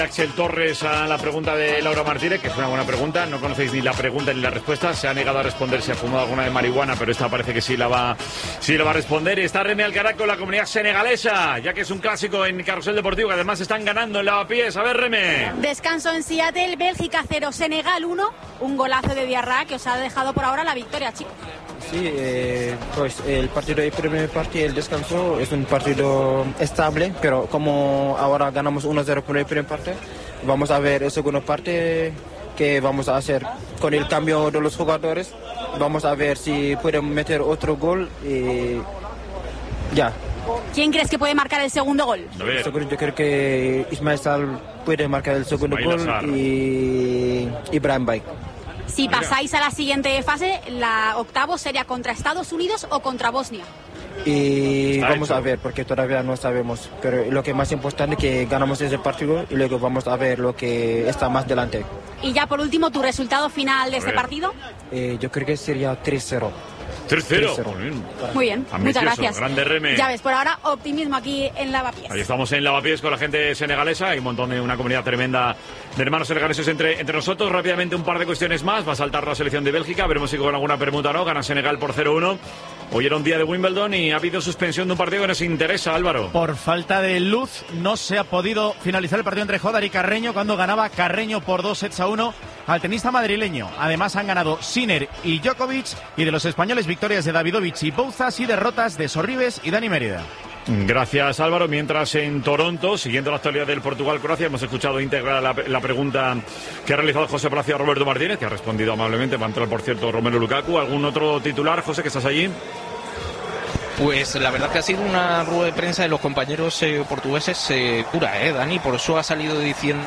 Axel Torres a la pregunta de Laura Martínez, que es una buena pregunta. No conocéis ni la pregunta ni la respuesta. Se ha negado a responder si ha fumado alguna de marihuana, pero esta parece que sí la va a responder. Y está Remy Alcaraz con la comunidad senegalesa, ya que es un clásico en Carrusel Deportivo, que además están ganando en Lavapiés. A ver, Remy. Descanso en Seattle, Bélgica 0, Senegal 1. Un golazo de Diarra que os ha dejado por ahora la victoria, chicos. Sí, pues el partido de primer partido, el descanso, es un partido estable, pero como ahora ganamos 1-0 por el primer partido, vamos a ver el segundo parte que vamos a hacer con el cambio de los jugadores. Vamos a ver si pueden meter otro gol y ya. ¿Quién crees que puede marcar el segundo gol? Yo creo que Ismael Sal puede marcar el segundo gol y Ibrahim Bay. Si pasáis a la siguiente fase, la octavo sería contra Estados Unidos o contra Bosnia. Y vamos a ver, porque todavía no sabemos. Pero lo que más importante es que ganamos ese partido y luego vamos a ver lo que está más delante. Y ya por último, ¿tu resultado final de este partido? Yo creo que sería 3-0. 3-0. Muy bien, ambicioso, muchas gracias. Grande Reme. Ya ves, por ahora optimismo aquí en Lavapiés. Ahí estamos en Lavapiés con la gente senegalesa. Hay un montón de una comunidad tremenda de hermanos senegaleses entre nosotros. Rápidamente un par de cuestiones más. Va a saltar la selección de Bélgica. Veremos si con alguna permuta o no. Gana Senegal por 0-1. Hoy era un día de Wimbledon y ha habido suspensión de un partido que nos interesa, Álvaro. Por falta de luz no se ha podido finalizar el partido entre Jodar y Carreño cuando ganaba Carreño por 2-1 al tenista madrileño. Además han ganado Sinner y Djokovic, y de los españoles victorias de Davidovich y Bouzas y derrotas de Sorribes y Dani Mérida. Gracias, Álvaro. Mientras en Toronto, siguiendo la actualidad del Portugal-Croacia, hemos escuchado íntegra la pregunta que ha realizado José Palacio a Roberto Martínez, que ha respondido amablemente. Va a entrar, por cierto, Romelu Lukaku. ¿Algún otro titular, José, que estás allí? Pues la verdad que ha sido una rueda de prensa de los compañeros portugueses pura, Dani. Por eso ha salido diciendo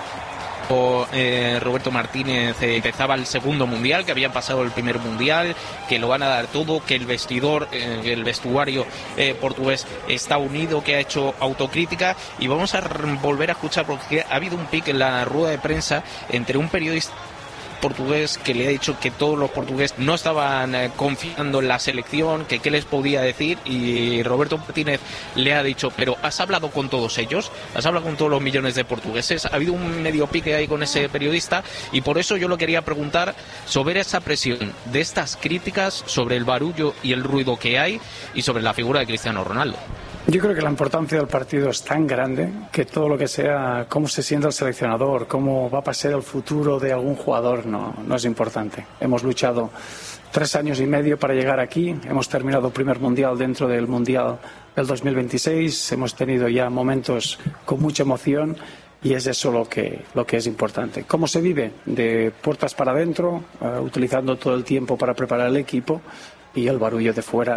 Roberto Martínez empezaba el segundo mundial, que habían pasado el primer mundial, que lo van a dar todo, que el vestuario portugués está unido, que ha hecho autocrítica. Y vamos a volver a escuchar, porque ha habido un pique en la rueda de prensa entre un periodista portugués que le ha dicho que todos los portugueses no estaban confiando en la selección, que qué les podía decir, y Roberto Martínez le ha dicho, pero ¿has hablado con todos ellos? ¿Has hablado con todos los millones de portugueses? Ha habido un medio pique ahí con ese periodista, y por eso yo lo quería preguntar sobre esa presión de estas críticas, sobre el barullo y el ruido que hay, y sobre la figura de Cristiano Ronaldo. Yo creo que la importancia del partido es tan grande que todo lo que sea cómo se siente el seleccionador, cómo va a pasar el futuro de algún jugador, no es importante. Hemos luchado 3 años y medio para llegar aquí, hemos terminado el primer mundial dentro del mundial del 2026, hemos tenido ya momentos con mucha emoción y es eso lo que es importante. ¿Cómo se vive? De puertas para adentro, utilizando todo el tiempo para preparar el equipo, y el barullo de fuera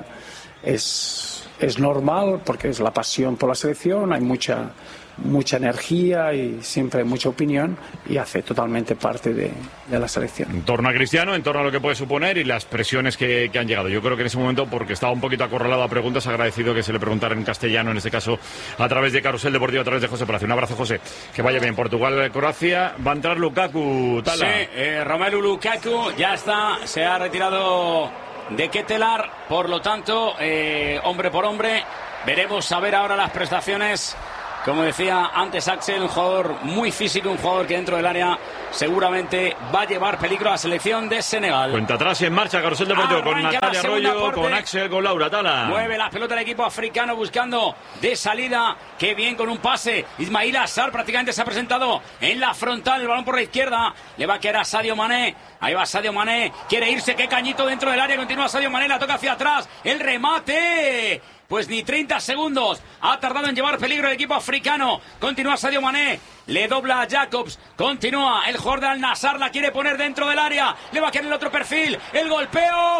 es normal porque es la pasión por la selección, hay mucha energía y siempre hay mucha opinión, y hace totalmente parte de la selección. En torno a Cristiano, en torno a lo que puede suponer y las presiones que han llegado. Yo creo que en ese momento, porque estaba un poquito acorralado a preguntas, agradecido que se le preguntara en castellano, en este caso a través de Carrusel Deportivo, a través de José Palacio. Un abrazo, José. Que vaya bien. Portugal, Croacia. Va a entrar Lukaku, Tala. Sí, Romelu Lukaku ya está, se ha retirado de Ketelar, por lo tanto, hombre por hombre. Veremos a ver ahora las prestaciones. Como decía antes Axel, un jugador muy físico, un jugador que dentro del área seguramente va a llevar peligro a la selección de Senegal. Cuenta atrás y en marcha Carrusel Deportivo con Natalia Arroyo, con Axel, con Laura, Tala. Mueve la pelota el equipo africano buscando de salida. Qué bien con un pase. Ismail Assar prácticamente se ha presentado en la frontal. El balón por la izquierda. Le va a quedar a Sadio Mané. Ahí va Sadio Mané. Quiere irse. Qué cañito dentro del área. Continúa Sadio Mané. La toca hacia atrás. El remate. Pues ni 30 segundos ha tardado en llevar peligro el equipo africano. Continúa Sadio Mané. Le dobla a Jacobs. Continúa el jugador de Al Nassr. La quiere poner dentro del área. Le va a quedar el otro perfil. El golpeo.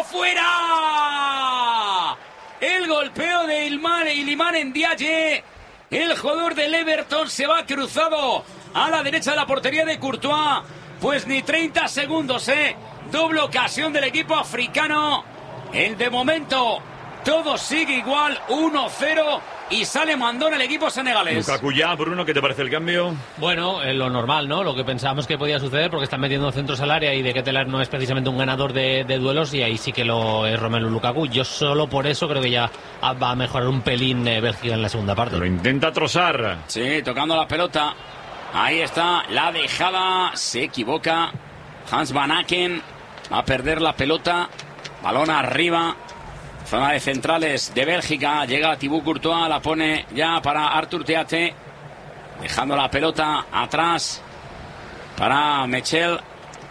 ¡Fuera! El golpeo de Iliman Ndiaye. El jugador del Everton se va cruzado a la derecha de la portería de Courtois. Pues ni 30 segundos, Doble ocasión del equipo africano. De momento todo sigue igual, 1-0, y sale mandón el equipo senegalés. Lukaku ya, Bruno, ¿qué te parece el cambio? Bueno, lo normal, ¿no? Lo que pensábamos que podía suceder, porque están metiendo centros al área y de Ketelar no es precisamente un ganador de duelos, y ahí sí que lo es Romelu Lukaku. Yo solo por eso creo que ya va a mejorar un pelín Bélgica en la segunda parte. Lo intenta Trossard. Sí, tocando la pelota. Ahí está la dejada. Se equivoca Hans Van Aken. Va a perder la pelota. Balón arriba. Zona de centrales de Bélgica. Llega Thibaut Courtois. La pone ya para Arthur Theate. Dejando la pelota atrás para Mechel.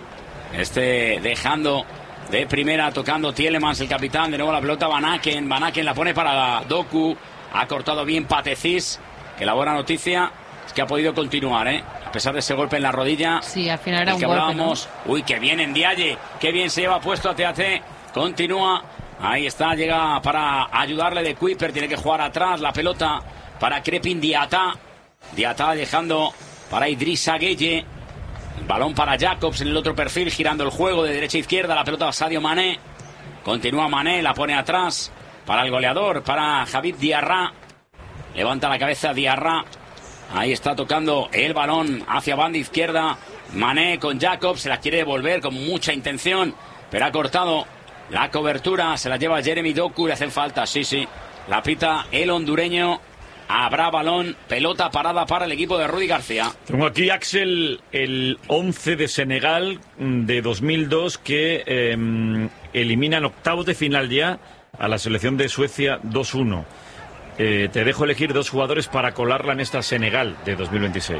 Dejando de primera, tocando Tielemans, el capitán. De nuevo la pelota Van Aken. Van Aken la pone para Doku. Ha cortado bien Patecis. Que la buena noticia es que ha podido continuar, a pesar de ese golpe en la rodilla. Sí, al final era un que golpe, hablábamos. ¿no? Uy, qué bien en Ndiaye. Qué bien se lleva puesto a Theate. Continúa. Ahí está, llega para ayudarle de Kuiper. Tiene que jugar atrás la pelota para Crepin Diata. Diata dejando para Idrissa Gueye. El balón para Jacobs en el otro perfil, girando el juego de derecha a izquierda. La pelota a Sadio Mané. Continúa Mané, la pone atrás para el goleador, para Javid Diarra. Levanta la cabeza Diarra. Ahí está tocando el balón hacia banda izquierda. Mané con Jacobs, se la quiere devolver con mucha intención, pero ha cortado la cobertura. Se la lleva Jeremy Doku, le hacen falta, sí. La pita el hondureño. Habrá balón, pelota parada para el equipo de Rudy García. Tengo aquí, Axel, el 11 de Senegal de 2002 que elimina en octavos de final ya a la selección de Suecia 2-1. Te dejo elegir dos jugadores para colarla en esta Senegal de 2026.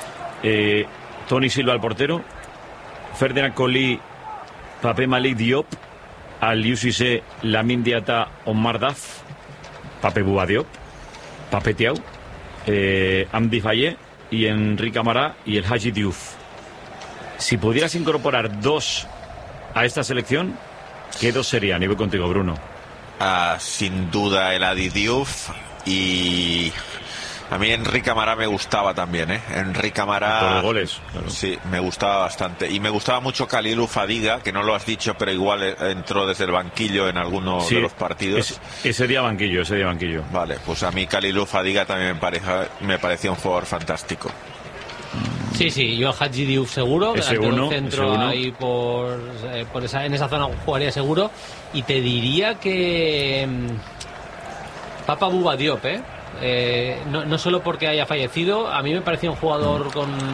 Tony Silva, el portero. Ferdinand Coly, Pape Malick Diop. Aliou Cissé, Lamine Diata, Omar Daf. Pape Bouba Diop. Pape Thiaw, Amdi Faye y Enrique Amará y el Hadji Diouf. Si pudieras incorporar dos a esta selección, ¿qué dos serían? Y voy contigo, Bruno. Sin duda el Hadji Diouf, y a mí Enrique Amará me gustaba también, Enrique Amará. Por los goles, claro. Sí, me gustaba bastante. Y me gustaba mucho Kalilou Fadiga, que no lo has dicho, pero igual entró desde el banquillo en alguno de los partidos. Ese día banquillo. Vale, pues a mí Kalilou Fadiga también me parecía un jugador fantástico. Sí, yo Hadji Diouf seguro, ese delante uno, del centro ahí en esa zona jugaría seguro. Y te diría que Papa Bouba Diop, no solo porque haya fallecido, a mí me parecía un jugador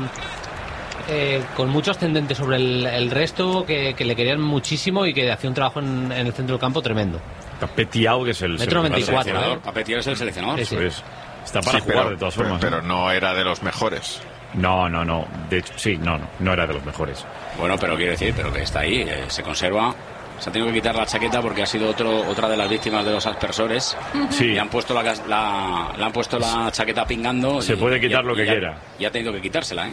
con mucho ascendente sobre el resto, que le querían muchísimo y que hacía un trabajo en el centro del campo tremendo. Pape Thiaw, que es el Metro 94, Pape Thiaw es el seleccionador. Eso es. Está para jugar de todas formas. Pero no era de los mejores. No. De hecho, no era de los mejores. Bueno, pero quiero decir, pero que está ahí, se conserva. Se ha tenido que quitar la chaqueta porque ha sido otra de las víctimas de los aspersores. Sí. Le han puesto le han puesto la chaqueta pingando. Se puede quitar lo que quiera. Y ha tenido que quitársela,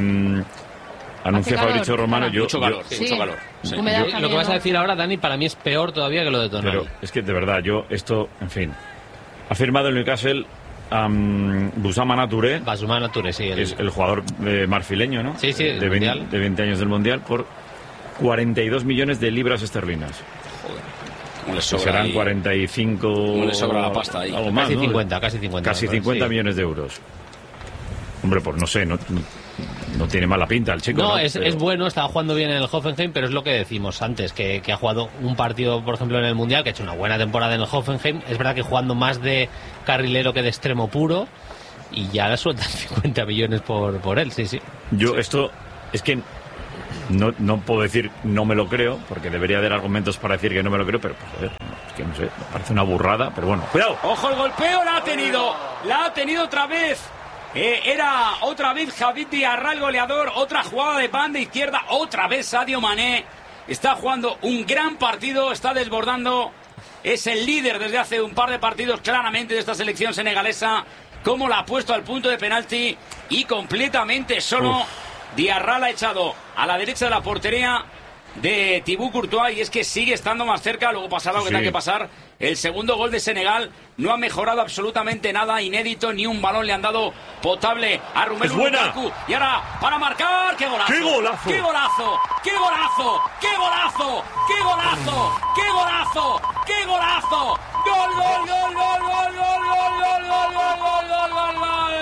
Anuncia Fabricio Romano. Mucho calor. Sí. Lo que vas a decir ahora, Dani, para mí es peor todavía que lo de Tonali. Pero es que de verdad, en fin. Ha firmado el Newcastle Bouzama Touré. Bouzama Touré, sí. Es el jugador marfileño, ¿no? Sí, de 20 años del Mundial, por 42 millones de libras esterlinas. ¿Cómo le sobra serán ahí? 45. ¿Cómo le sobra la pasta ahí? Algo más, casi, ¿no? 50. Casi 50 millones de euros. Hombre, pues no sé, no tiene mala pinta el chico. No, es bueno, estaba jugando bien en el Hoffenheim, pero es lo que decimos antes, que ha jugado un partido, por ejemplo, en el Mundial, que ha hecho una buena temporada en el Hoffenheim. Es verdad que jugando más de carrilero que de extremo puro, y ya le sueltan 50 millones por él, sí. Esto es que no puedo decir no me lo creo, porque debería haber argumentos para decir que no me lo creo, pero pues, a ver, es que no sé, me parece una burrada, pero bueno, cuidado. ¡Ojo el golpeo! ¡La ha tenido otra vez! Era otra vez Javid Diarra el goleador, otra jugada de banda izquierda, otra vez Sadio Mané. Está jugando un gran partido, está desbordando, es el líder desde hace un par de partidos claramente de esta selección senegalesa. Cómo la ha puesto al punto de penalti y completamente solo. Diarra la ha echado a la derecha de la portería de Thibaut Courtois, y es que sigue estando más cerca. Luego pasará lo que tenga que pasar. El segundo gol de Senegal no ha mejorado absolutamente nada, inédito, ni un balón le han dado potable a Romelu Lukaku. Y ahora para marcar, ¡qué golazo! ¡Qué golazo! ¡Qué golazo! ¡Qué golazo! ¡Qué golazo! ¡Qué golazo! ¡Qué golazo! ¡Qué golazo! ¡Gol, gol, gol, gol, gol, gol, gol, gol, gol, gol, gol, gol, gol, gol!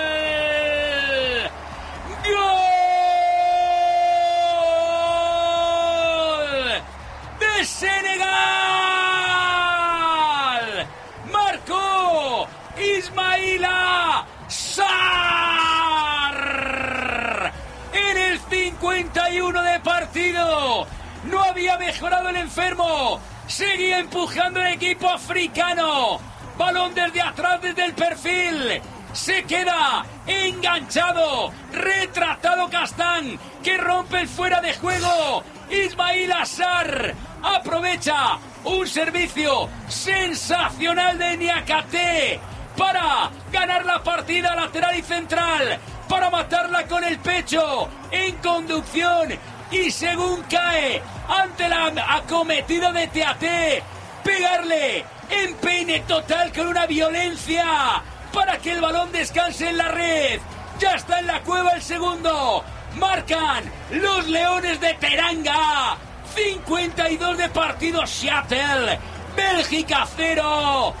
¡De Senegal! ¡Marcó Ismaïla Sarr! el 51 de partido. No había mejorado el enfermo. Seguía empujando el equipo africano. Balón desde atrás, desde el perfil. Se queda enganchado, retratado Castán, que rompe el fuera de juego. Ismail Assar aprovecha un servicio sensacional de Niakate para ganar la partida lateral y central, para matarla con el pecho en conducción, y según cae ante la acometida de Teate, pegarle empeine total con una violencia para que el balón descanse en la red. Ya está en la cueva el segundo. Marcan los Leones de Teranga. 52 de partido. Seattle. Bélgica 0.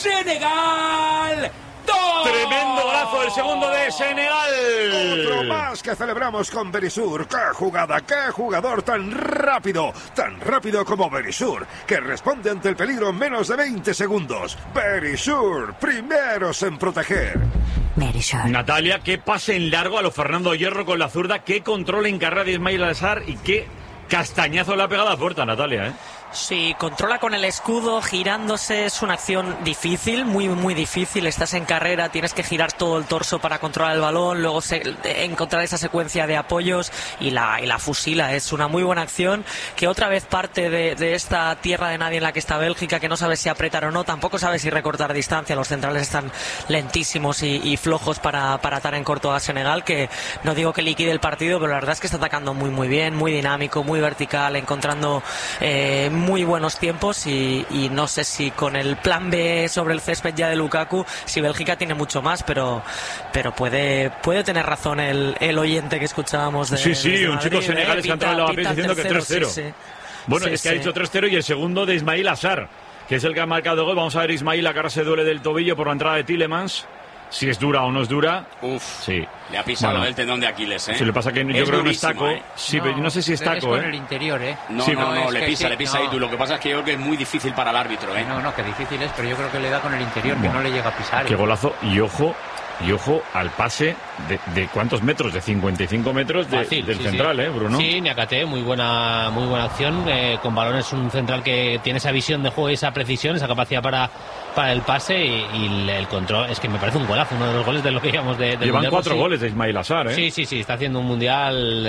Senegal 2. Tremendo golazo del segundo de Senegal. Otro más que celebramos con Berisur. ¡Qué jugada! ¡Qué jugador tan rápido! Tan rápido como Berisur, que responde ante el peligro en menos de 20 segundos. Berisur, primeros en proteger. Natalia, qué pase en largo a lo Fernando Hierro con la zurda, qué control en carrera de Ismail Assar y qué castañazo le ha pegado a la puerta, Natalia, ¿eh? Sí, controla con el escudo, girándose, es una acción difícil, muy muy difícil. Estás en carrera, tienes que girar todo el torso para controlar el balón, luego encontrar esa secuencia de apoyos y la fusila. Es una muy buena acción que otra vez parte de esta tierra de nadie en la que está Bélgica, que no sabe si apretar o no, tampoco sabe si recortar distancia. Los centrales están lentísimos y flojos para atar en corto a Senegal, que no digo que liquide el partido, pero la verdad es que está atacando muy muy bien, muy dinámico, muy vertical, encontrando muy buenos tiempos y no sé si con el plan B sobre el césped ya de Lukaku, si Bélgica tiene mucho más, pero puede tener razón el oyente que escuchábamos de Sí, desde un Madrid, chico senegalés que ha entrado en la Lavapiés diciendo que 3-0. Sí. Bueno, Sí, es que ha sí. dicho 3-0 y el segundo de Ismail Assar, que es el que ha marcado el gol. Vamos a ver Ismail, la cara se duele del tobillo por la entrada de Tielemans. Si es dura o no es dura. Sí. Le ha pisado Bueno, el tendón de Aquiles, ¿eh? Si le pasa que yo creo que no es taco. Sí, pero yo no sé si es taco, es con el interior, ¿eh? No, Sí, no, es le que pisa, sí, le pisa no. ahí tú. Lo que pasa es que yo creo que es muy difícil para el árbitro, ¿eh? No, que difícil es, pero yo creo que le da con el interior, que Bueno, no le llega a pisar. Qué golazo. Y ojo al pase de ¿cuántos metros? De 55 metros Fácil, del sí, central, sí. Bruno. Sí, Niakate, muy buena acción. Con balones, un central que tiene esa visión de juego y esa precisión, esa capacidad para el pase y el control. Es que me parece un golazo, uno de los goles de lo que digamos del Llevan mundial, 4 sí. goles de Ismail Assar, ¿eh? Sí, está haciendo un mundial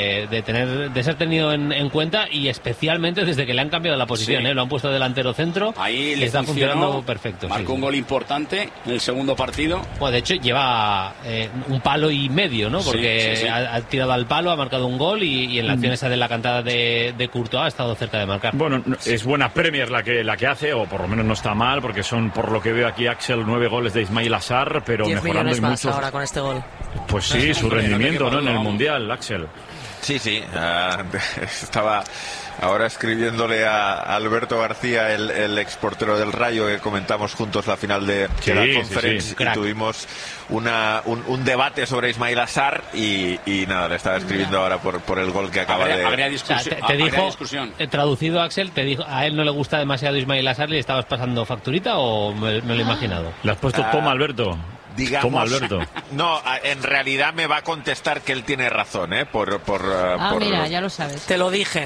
de ser tenido en cuenta, y especialmente desde que le han cambiado la posición, Sí. Lo han puesto delantero centro. Ahí y le está funcionó, funcionando perfecto. Marcó un gol importante en el segundo partido. Bueno, de hecho lleva un palo y medio, ¿no? Porque Sí. ha tirado al palo, ha marcado un gol y en la acción esa de la cantada de Courtois ha estado cerca de marcar. Bueno, es buena Premier la que hace, o por lo menos no está mal, porque son, por lo que veo aquí, Axel, 9 goles de Ismail Assar, pero 10 mejorando millones en más muchos. ahora con este gol. Pues sí, su Hombre, rendimiento, no ¿no? te En el vamos. Mundial, Axel. Sí, estaba ahora escribiéndole a Alberto García, el exportero del Rayo, que comentamos juntos la final de la Conference, sí. y tuvimos un debate sobre Ismail Assar y nada, le estaba escribiendo ahora por el gol que acaba de... Habría O sea, discusión. te dijo, habría discusión. traducido, Axel, te dijo, a él no le gusta demasiado Ismail Assar, ¿le estabas pasando facturita o me lo he imaginado? Le has puesto toma, Alberto. Digamos, Toma, Alberto. No, en realidad me va a contestar que él tiene razón, ¿eh? Mira, ya lo sabes. Te lo dije.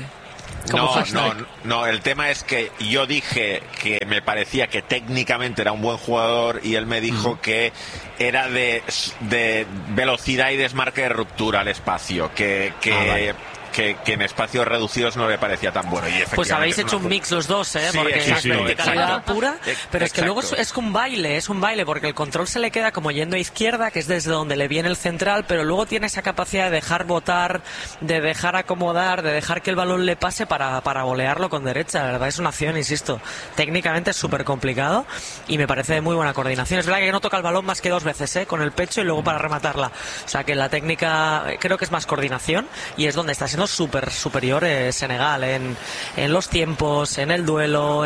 No, el tema es que yo dije que me parecía que técnicamente era un buen jugador y él me dijo que era de velocidad y desmarque de ruptura al espacio, que en espacios reducidos no le parecía tan bueno. Y Pues habéis hecho un mix los dos, ¿eh? Sí, Porque es exacto, verticalidad exacto. pura, pero es que luego Exacto. es un baile, porque el control se le queda como yendo a izquierda, que es desde donde le viene el central, pero luego tiene esa capacidad de dejar botar, de dejar acomodar, de dejar que el balón le pase para volearlo con derecha. La verdad es una acción, insisto, técnicamente es súper complicado y me parece de muy buena coordinación. Es verdad que no toca el balón más que 2 veces, con el pecho y luego para rematarla. O sea que la técnica creo que es más coordinación y es donde está siendo súper superior Senegal en los tiempos, en el duelo,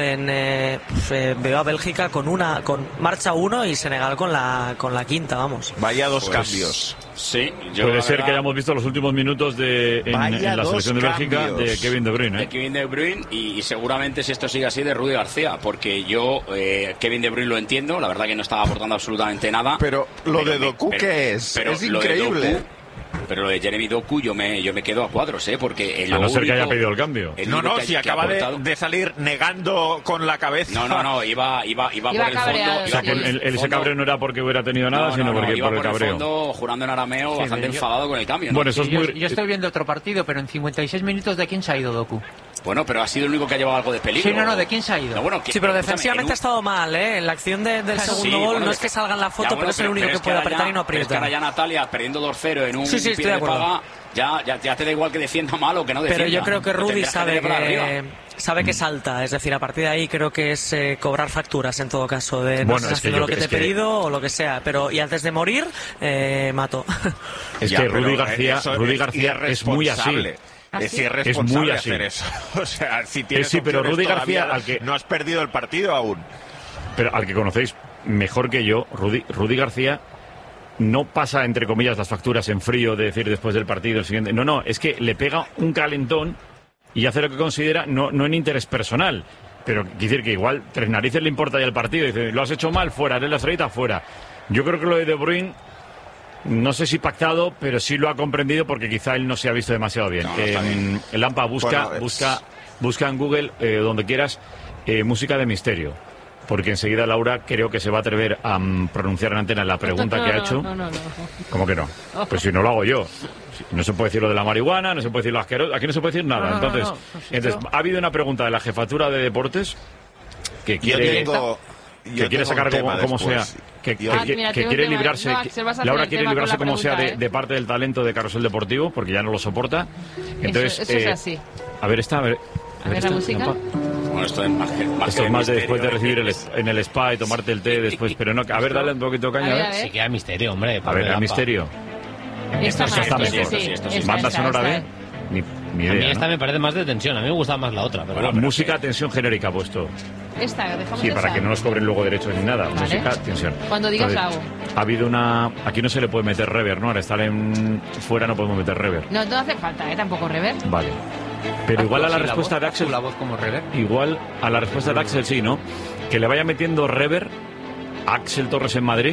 veo a Bélgica con marcha 1 y Senegal con la quinta, vamos. Vaya dos cambios. Sí, Puede ser que hayamos visto los últimos minutos en la selección de Bélgica de Kevin De Bruyne, De Kevin De Bruyne y seguramente si esto sigue así de Rudi García, porque yo Kevin De Bruyne lo entiendo, la verdad que no estaba aportando absolutamente nada. Pero lo de Doku, ¿qué es? Pero Es lo de increíble. Doku, Pero lo de Jeremy Doku yo me quedo a cuadros, porque a no ser que haya pedido el cambio. Si acaba de salir negando con la cabeza. No, iba por el fondo. O sea, que ese cabreo no era porque hubiera tenido nada, sino porque iba por el cabreo. Fondo, jurando en arameo, bastante enfadado con el cambio, ¿no? Bueno, eso es muy... Yo estoy viendo otro partido, pero en 56 minutos, ¿de quién se ha ido Doku? Bueno, pero ha sido el único que ha llevado algo de peligro. Sí, ¿de quién se ha ido? Sí, pero defensivamente ha estado mal, En la acción del segundo gol no es que salga en la foto, pero es el único que puede apretar y no aprieta. Es que ahora ya Natalia, perdiendo 2-0 en un pie de paga, ya te da igual que defienda mal o que no defienda. Pero yo creo que Rudy sabe que salta, es decir, a partir de ahí creo que es cobrar facturas en todo caso, de no estás haciendo lo que te he pedido o lo que sea, pero y antes de morir, mato. Es que Rudy García es muy así. Es irresponsable hacer eso. O sea, si tienes pero Rudy García, no has perdido el partido aún. Pero al que conocéis mejor que yo, Rudy García no pasa, entre comillas, las facturas en frío, de decir después del partido el siguiente. No, es que le pega un calentón y hace lo que considera, no en interés personal, pero quiere decir que igual tres narices le importa ya el partido. Dice, lo has hecho mal, fuera, eres la estrellita, fuera. Yo creo que lo de Bruyne, no sé si pactado, pero sí lo ha comprendido porque quizá él no se ha visto demasiado bien. Lampa, busca en Google, donde quieras, música de misterio. Porque enseguida Laura creo que se va a atrever a pronunciar en antena la pregunta que ha hecho. No. ¿Cómo que no? Pues si no lo hago yo. No se puede decir lo de la marihuana, no se puede decir lo asqueroso. Aquí no se puede decir nada. Entonces, ha habido una pregunta de la jefatura de deportes que quiere... que quiere sacar como sea, que quiere librarse, Laura quiere librarse como sea de parte del talento de Carrusel Deportivo, porque ya no lo soporta. Entonces, eso es así. A ver la música. Bueno, esto es más de después de recibir en el spa y tomarte el té después, pero no, a ver, dale un poquito de caña, a ver. Sí que hay misterio, hombre. A ver, el misterio. Esto está mejor. Banda sonora de... Ni idea, a mí esta me parece más de tensión, a mí me gusta más la otra. Pero música, tensión genérica puesto. Esta, dejamos Sí, para que no nos cobren luego derechos ni nada. Vale. Música, tensión. Cuando digas la hago. Ha habido una... Aquí no se le puede meter reverb, ¿no? Ahora estar fuera no podemos meter reverb. No hace falta, tampoco reverb. Vale. Pero igual a la respuesta de Axel... La voz como reverb. Igual a la respuesta de Axel sí, ¿no? Que le vaya metiendo reverb a Axel Torres en Madrid.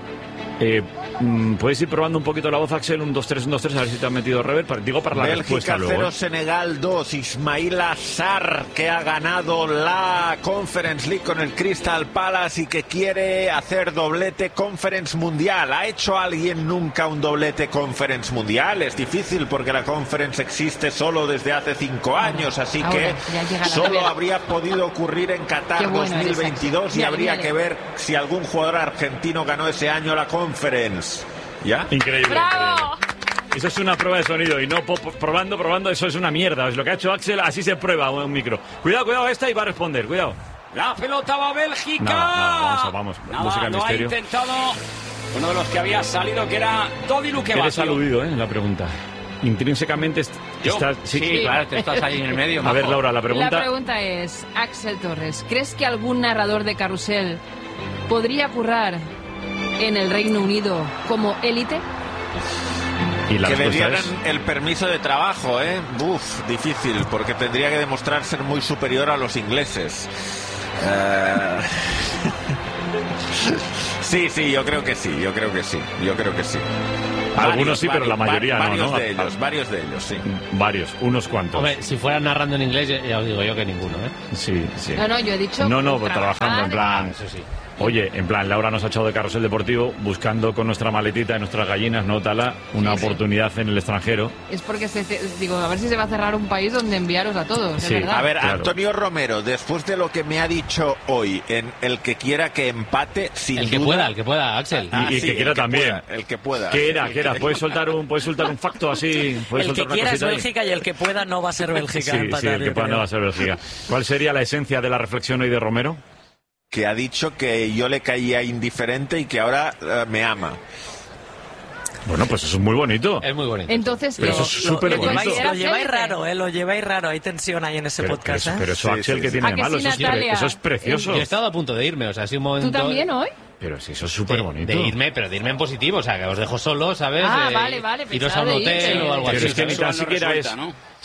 Puedes ir probando un poquito la voz, Axel, 1, 2, 3, 1, 2, 3, a ver si te has metido reverb. Digo para la respuesta luego. Bélgica 0, Senegal 2. Ismaila Sarr, que ha ganado la Conference League con el Crystal Palace y que quiere hacer doblete Conference Mundial. ¿Ha hecho alguien nunca un doblete Conference Mundial? Es difícil porque la Conference existe solo desde hace 5 años, así que solo habría podido ocurrir en Qatar 2022 y habría que ver si algún jugador argentino ganó ese año la Conference. ¿Ya? Increíble. Eso es una prueba de sonido y no probando, eso es una mierda. Es lo que ha hecho Axel, así se prueba un micro. Cuidado, esta y va a responder, cuidado. La pelota va a Bélgica. Vamos. Música no misterio. Ha intentado uno de los que había salido, que era Dodi Luquevacio. Eres aludido, en la pregunta. Intrínsecamente estás... Sí, claro, te estás ahí en el medio. A ver, Laura, la pregunta es, Axel Torres, ¿crees que algún narrador de Carrusel podría currar en el Reino Unido como élite? ¿Y la que le dieran es? El permiso de trabajo, difícil, porque tendría que demostrar ser muy superior a los ingleses. Sí, yo creo que sí. Algunos sí, pero la mayoría varios no. Varios de ellos, sí. Varios, unos cuantos. Hombre, si fueran narrando en inglés, ya os digo yo que ninguno, Sí. No, yo he dicho... No, trabajando en plan... Eso sí. Oye, en plan, Laura nos ha echado de Carrusel Deportivo buscando con nuestra maletita y nuestras gallinas, ¿no, Tala? Una oportunidad en el extranjero. Es porque, a ver si se va a cerrar un país donde enviaros a todos, sí. ¿verdad? A ver, claro. Antonio Romero, después de lo que me ha dicho hoy, en el que quiera que empate, sin el duda... que pueda, Axel. Y que quiera también. El que pueda. ¿Qué era? ¿Puedes soltar un facto así? El que quiera es Bélgica y el que pueda no va a ser Bélgica. Sí, el que pueda no va a ser Bélgica. ¿Cuál sería la esencia de la reflexión hoy de Romero? Que ha dicho que yo le caía indiferente y que ahora me ama. Bueno, pues eso es muy bonito. Es muy bonito. Entonces, pero eso es súper bonito. Lo lleváis raro, hay tensión ahí en ese podcast. Pero eso, Axel, que tiene de malo, eso es precioso. Yo he estado a punto de irme, o sea, ha sido un momento... ¿Tú también hoy? Pero sí, eso es súper bonito. De irme en positivo, o sea, que os dejo solo, ¿sabes? Vale. Iros a un hotel o algo así. Pero es que ni tan siquia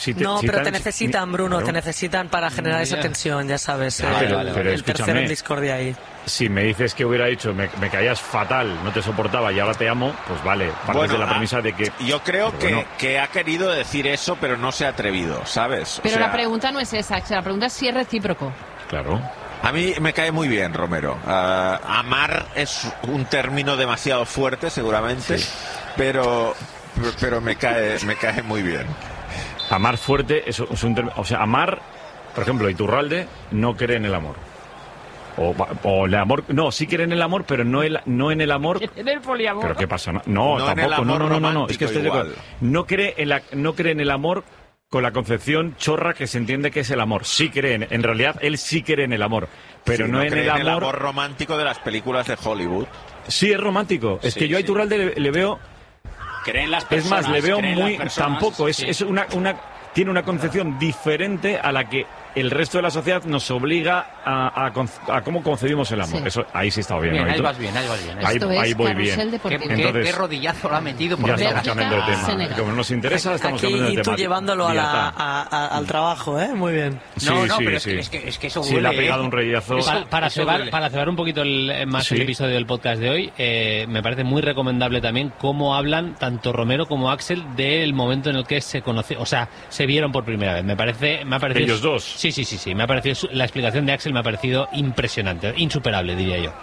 pero te necesitan, Bruno, te necesitan para generar esa tensión, ya sabes. Pero el tercero en discordia ahí. Si me dices que hubiera dicho, me caías fatal, no te soportaba y ahora te amo, pues vale, partes de la premisa de que... Yo creo que ha querido decir eso, pero no se ha atrevido, ¿sabes? Pero la pregunta no es esa, Axel, la pregunta es si es recíproco. Claro. A mí me cae muy bien, Romero. Amar es un término demasiado fuerte, seguramente, pero me cae muy bien. Amar fuerte es un término... O sea, amar, por ejemplo, Iturralde no cree en el amor. O el amor... No, sí cree en el amor, pero no en el amor... ¿En el poliamor? ¿Pero qué pasa? No, tampoco. No. Es que estoy de acuerdo. No cree en el amor... con la concepción chorra que se entiende que es el amor. Sí creen, en realidad él sí cree en el amor, pero sí, no en el amor... el amor romántico de las películas de Hollywood. Sí, es romántico. Es que yo a Iturralde le veo... Creen las personas. Es más, le veo muy... Tampoco, es tiene una concepción diferente a la que el resto de la sociedad nos obliga a cómo concebimos el amor. Sí. Eso, ahí sí está bien. Bien, ¿no? ahí vas bien. Ahí voy bien. ¿Qué rodillazo lo ha metido? Ya estamos cambiando de tema. Como nos interesa, estamos cambiando de tema. Y tú llevándolo al trabajo, ¿eh? Muy bien. Pero es que eso huele. Sí, le ha pegado un rodillazo. Para cebar un poquito el episodio del podcast de hoy, me parece muy recomendable también cómo hablan tanto Romero como Axel del momento en el que se se vieron por primera vez. Me ha parecido... Ellos dos. Sí. Me ha parecido, la explicación de Axel me ha parecido impresionante, insuperable, diría yo.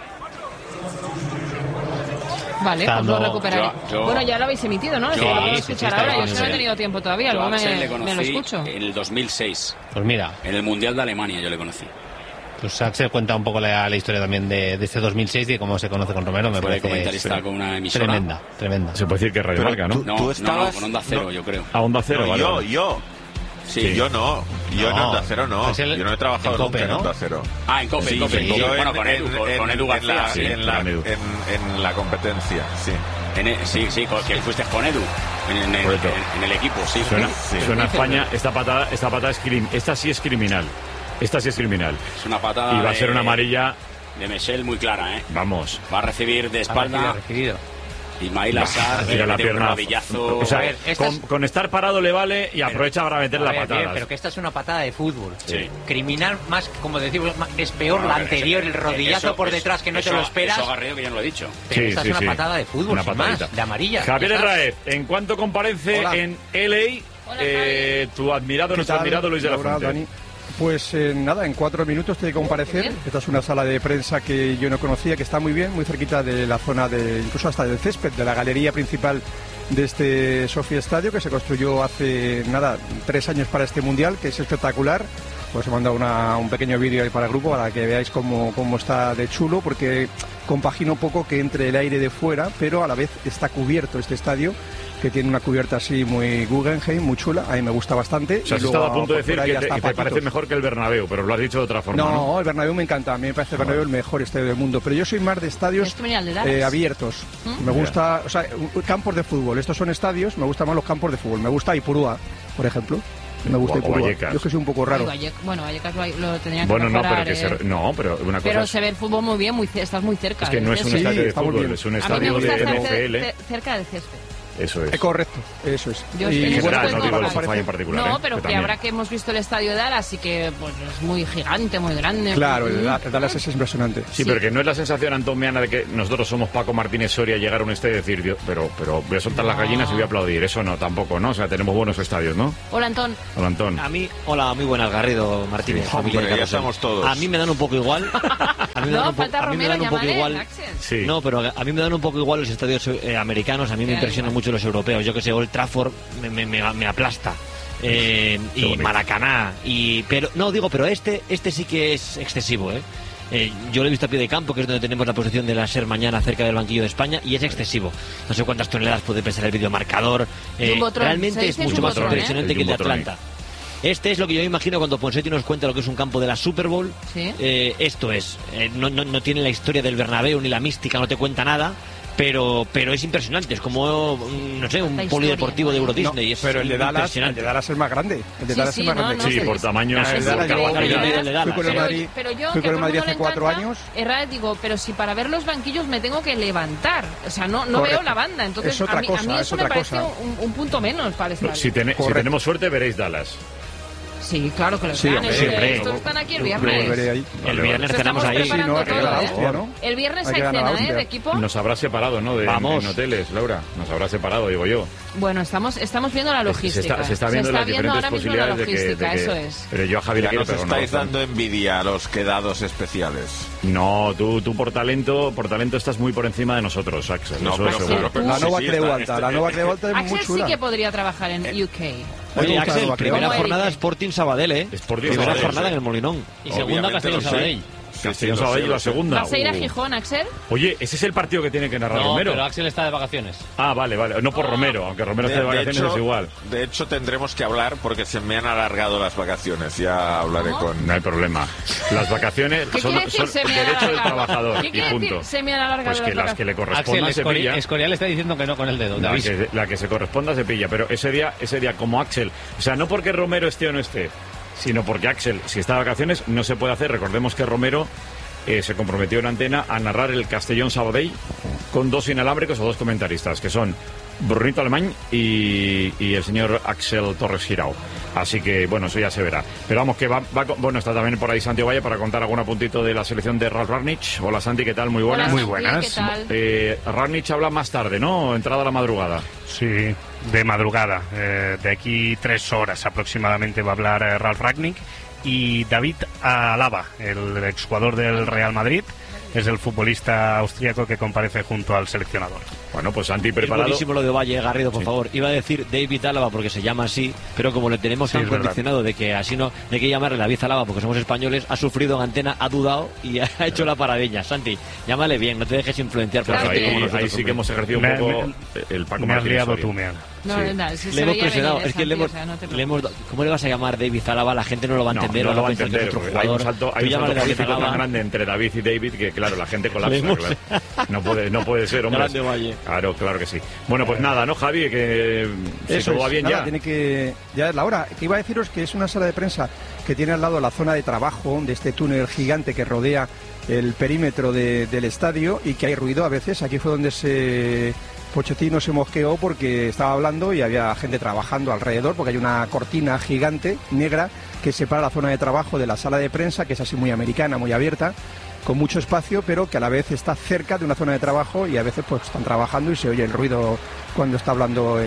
Vale, pues lo recuperaré. Bueno, ya lo habéis emitido, ¿no? Lo puedo escuchar ahora. Yo no he tenido tiempo todavía, luego me lo escucho. En el 2006. Pues mira. En el Mundial de Alemania yo le conocí. Pues Axel cuenta un poco la historia también de este 2006 y de cómo se conoce con Romero. Me parece comentarista con una emisora. Tremenda. Se puede decir que es Radio Marca, ¿no? ¿Tú estabas? Con Onda Cero, yo creo. A Onda Cero, vale. Yo. Sí, yo no. Yo en Onda Cero no. Yo no he trabajado nunca en Onda Cero. En Cope. Bueno, con Edu García. En la competencia, sí. Sí, que fuiste con Edu en el equipo, sí. Suena España, esta patada esta sí es criminal. Es una patada. Y va a ser una amarilla de Michel muy clara, ¿eh? Vamos. Va a recibir de espalda. Ismail Assar, tira la pierna. Rodillazo. O sea, con estar parado le vale y aprovecha para meter la patada. Pero que esta es una patada de fútbol. Sí. Criminal, más, como decimos, es peor la anterior, el rodillazo por detrás que no te lo esperas. Eso Garrido que ya no lo he dicho. Pero esta es una patada de fútbol, una sin más, de amarilla. Javier Herráez, en cuanto comparece en LA, nuestro admirado Luis de la Fuente. Pues nada, en 4 minutos tiene que comparecer. Esta es una sala de prensa que yo no conocía, que está muy bien, muy cerquita de la zona incluso hasta del césped, de la galería principal de este Sofía Estadio, que se construyó hace 3 años para este Mundial, que es espectacular. Pues he mandado un pequeño vídeo ahí para el grupo para que veáis cómo está de chulo, porque compagina un poco que entre el aire de fuera, pero a la vez está cubierto este estadio, que tiene una cubierta así muy Guggenheim, muy chula. A mí me gusta bastante. O sea, has estado a punto de decir que te parece mejor que el Bernabéu, pero lo has dicho de otra forma. No, el Bernabéu me encanta. A mí me parece el Bernabéu el mejor estadio del mundo. Pero yo soy más de estadios abiertos. Me gusta, o sea, campos de fútbol. Estos son estadios, me gustan más los campos de fútbol. Me gusta Ipurúa, por ejemplo. Me gusta Ipurúa. Yo es que soy un poco raro. Vallecas lo tendrían que mejorar. Pero una cosa. Pero se ve el fútbol muy bien, estás muy cerca. Es que no es un estadio de fútbol, es un estadio de NFL. Cerca del césped. Eso es. Correcto, eso es. Y general, no digo el Sofá en particular. No, pero que ahora que hemos visto el estadio de Dallas y que pues, es muy gigante, muy grande. Claro, el Dallas es impresionante. Sí, pero que no es la sensación antoniana de que nosotros somos Paco Martínez Soria llegar a un estadio y decir, pero voy a soltar las gallinas y voy a aplaudir. Eso no, tampoco, ¿no? O sea, tenemos buenos estadios, ¿no? Hola, Antón. Hola, Antón. Hola, muy buenas, Garrido, Martínez. Sí, hombre, ya estamos todos. A mí me dan un poco igual. Falta Romero, llamaré, sí. No, pero a mí me dan un poco igual los estadios americanos. A mí me impresionan mucho los europeos. Yo que sé, Old Trafford me aplasta. Y Maracaná. Pero este sí que es excesivo, yo lo he visto a pie de campo, que es donde tenemos la posición de la SER mañana cerca del banquillo de España, y es excesivo. No sé cuántas toneladas puede pesar el videomarcador. Realmente es mucho más impresionante que el de Atlanta. Este es lo que yo me imagino cuando Ponseti nos cuenta lo que es un campo de la Super Bowl. ¿Sí? Esto es. No tiene la historia del Bernabéu ni la mística, no te cuenta nada. pero es impresionante, es como, no sé, un polideportivo de Euro Disney. No, pero el de Dallas es más grande. El de Dallas es más grande. Sí, por tamaño. Fui con el Madrid, fui con el Madrid hace 4 años. Digo, pero si para ver los banquillos me tengo que levantar, o sea, no veo la banda, entonces a mí eso me parece un punto menos para el estadio. Si tenemos suerte veréis Dallas. Sí, claro que lo están. Estos están aquí el viernes. El viernes cenamos ahí. Sí, ¿no? El viernes hay cena, de equipo. Nos habrá separado, ¿no? En hoteles, Laura. Nos habrá separado, digo yo. Bueno, estamos viendo la logística. Se está viendo las diferentes posibilidades de que eso es. Pero yo a Javier le quiero nos estáis dando envidia a los quedados especiales. No, tú por talento estás muy por encima de nosotros, Axel. No, pero la Nova Creualta, la Nova Creualta es muy chula. Axel sí que podría trabajar en UK. Oye, Axel, primera jornada Sporting Sabadell, ¿eh? Primera jornada en el Molinón. Y segunda Castellón Sabadell. Castellón Sabadell la segunda. ¿Vas a ir a Gijón, Axel? Oye, ese es el partido que tiene que narrar Romero. Pero Axel está de vacaciones. Ah, vale. No por Romero, aunque Romero esté de vacaciones es igual. De hecho, tendremos que hablar porque se me han alargado las vacaciones. Ya hablaré con... No hay problema. Las vacaciones son derecho del trabajador. ¿Qué quiere decir se me han alargado las vacaciones? Pues que las que le correspondan se pilla. Escorial está diciendo que no con el dedo. La que se corresponda se pilla. Pero ese día como Axel. O sea, no porque Romero esté o no esté, sino porque Axel, si está de vacaciones, no se puede hacer. Recordemos que Romero se comprometió en antena a narrar el Castellón Sabadell con 2 inalámbricos o 2 comentaristas, que son Brunito Alemán y el señor Axel Torres Girao. Así que, bueno, eso ya se verá. Pero vamos, que bueno, está también por ahí Santi Valle para contar algún puntito de la selección de Ralf Rangnick. Hola, Santi, ¿qué tal? Muy buenas. Hola, muy buenas. ¿Qué tal? Rangnick habla más tarde, ¿no? Entrada a la madrugada. Sí, de madrugada. De aquí 3 horas aproximadamente va a hablar Ralf Rangnick. Y David Alaba, el exjugador del Real Madrid, es el futbolista austríaco que comparece junto al seleccionador. Bueno, pues Santi preparado. Es buenísimo lo de Valle, Garrido, por favor. Iba a decir David Alaba porque se llama así, pero como le tenemos tan condicionado de que así no hay que llamarle David Alaba porque somos españoles, ha sufrido en antena, ha dudado y ha hecho la paradeña. Santi, llámale bien, no te dejes influenciar por gente como nosotros. Ahí sí que hemos ejercido un poco el Paco Martínez. Me has liado tú, si le hemos presionado, es que le hemos ¿cómo le vas a llamar David Alaba? La gente no lo va a entender, no lo va a entender, porque hay un salto político tan grande entre David y David que claro, la gente colapsa, claro. No puede ser, hombre. Grande Valle. Claro que sí. Bueno, pues nada, ¿no, Javi? Que si todo va bien ya. Ya es la hora. Que iba a deciros que es una sala de prensa que tiene al lado la zona de trabajo de este túnel gigante que rodea el perímetro del estadio y que hay ruido a veces. Aquí fue donde Pochettino se mosqueó porque estaba hablando y había gente trabajando alrededor porque hay una cortina gigante negra que separa la zona de trabajo de la sala de prensa, que es así muy americana, muy abierta, con mucho espacio, pero que a la vez está cerca de una zona de trabajo y a veces pues están trabajando y se oye el ruido cuando está hablando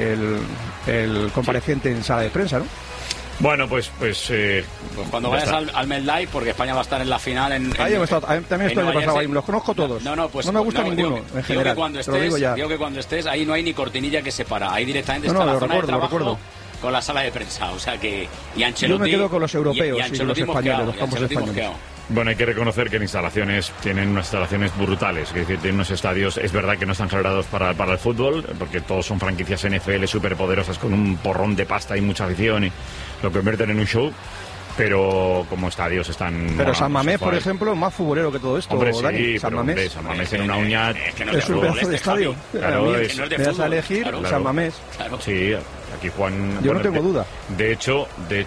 el compareciente en sala de prensa, ¿no? Bueno, pues cuando vayas al MetLife, porque España va a estar en la final también estoy pasado ahí, los conozco todos. Pues no me gusta ninguno, en general. Digo que cuando estés, ahí no hay ni cortinilla que separa, ahí directamente está la zona de trabajo con la sala de prensa, o sea que... Y Ancelotti, yo me quedo con los europeos y los españoles, los campos españoles. Bueno, hay que reconocer que tienen unas instalaciones brutales, es decir, tienen unos estadios, es verdad que no están generados para el fútbol, porque todos son franquicias NFL superpoderosas con un porrón de pasta y mucha afición y lo convierten en un show, pero como estadios están... Pero San Mamés, por ejemplo, más futbolero que todo esto. Hombre, sí, San Mamés tiene una uña... Es un pedazo de estadio. Claro, me das a elegir San Mamés. Sí, aquí Juan... Yo no tengo duda. De hecho,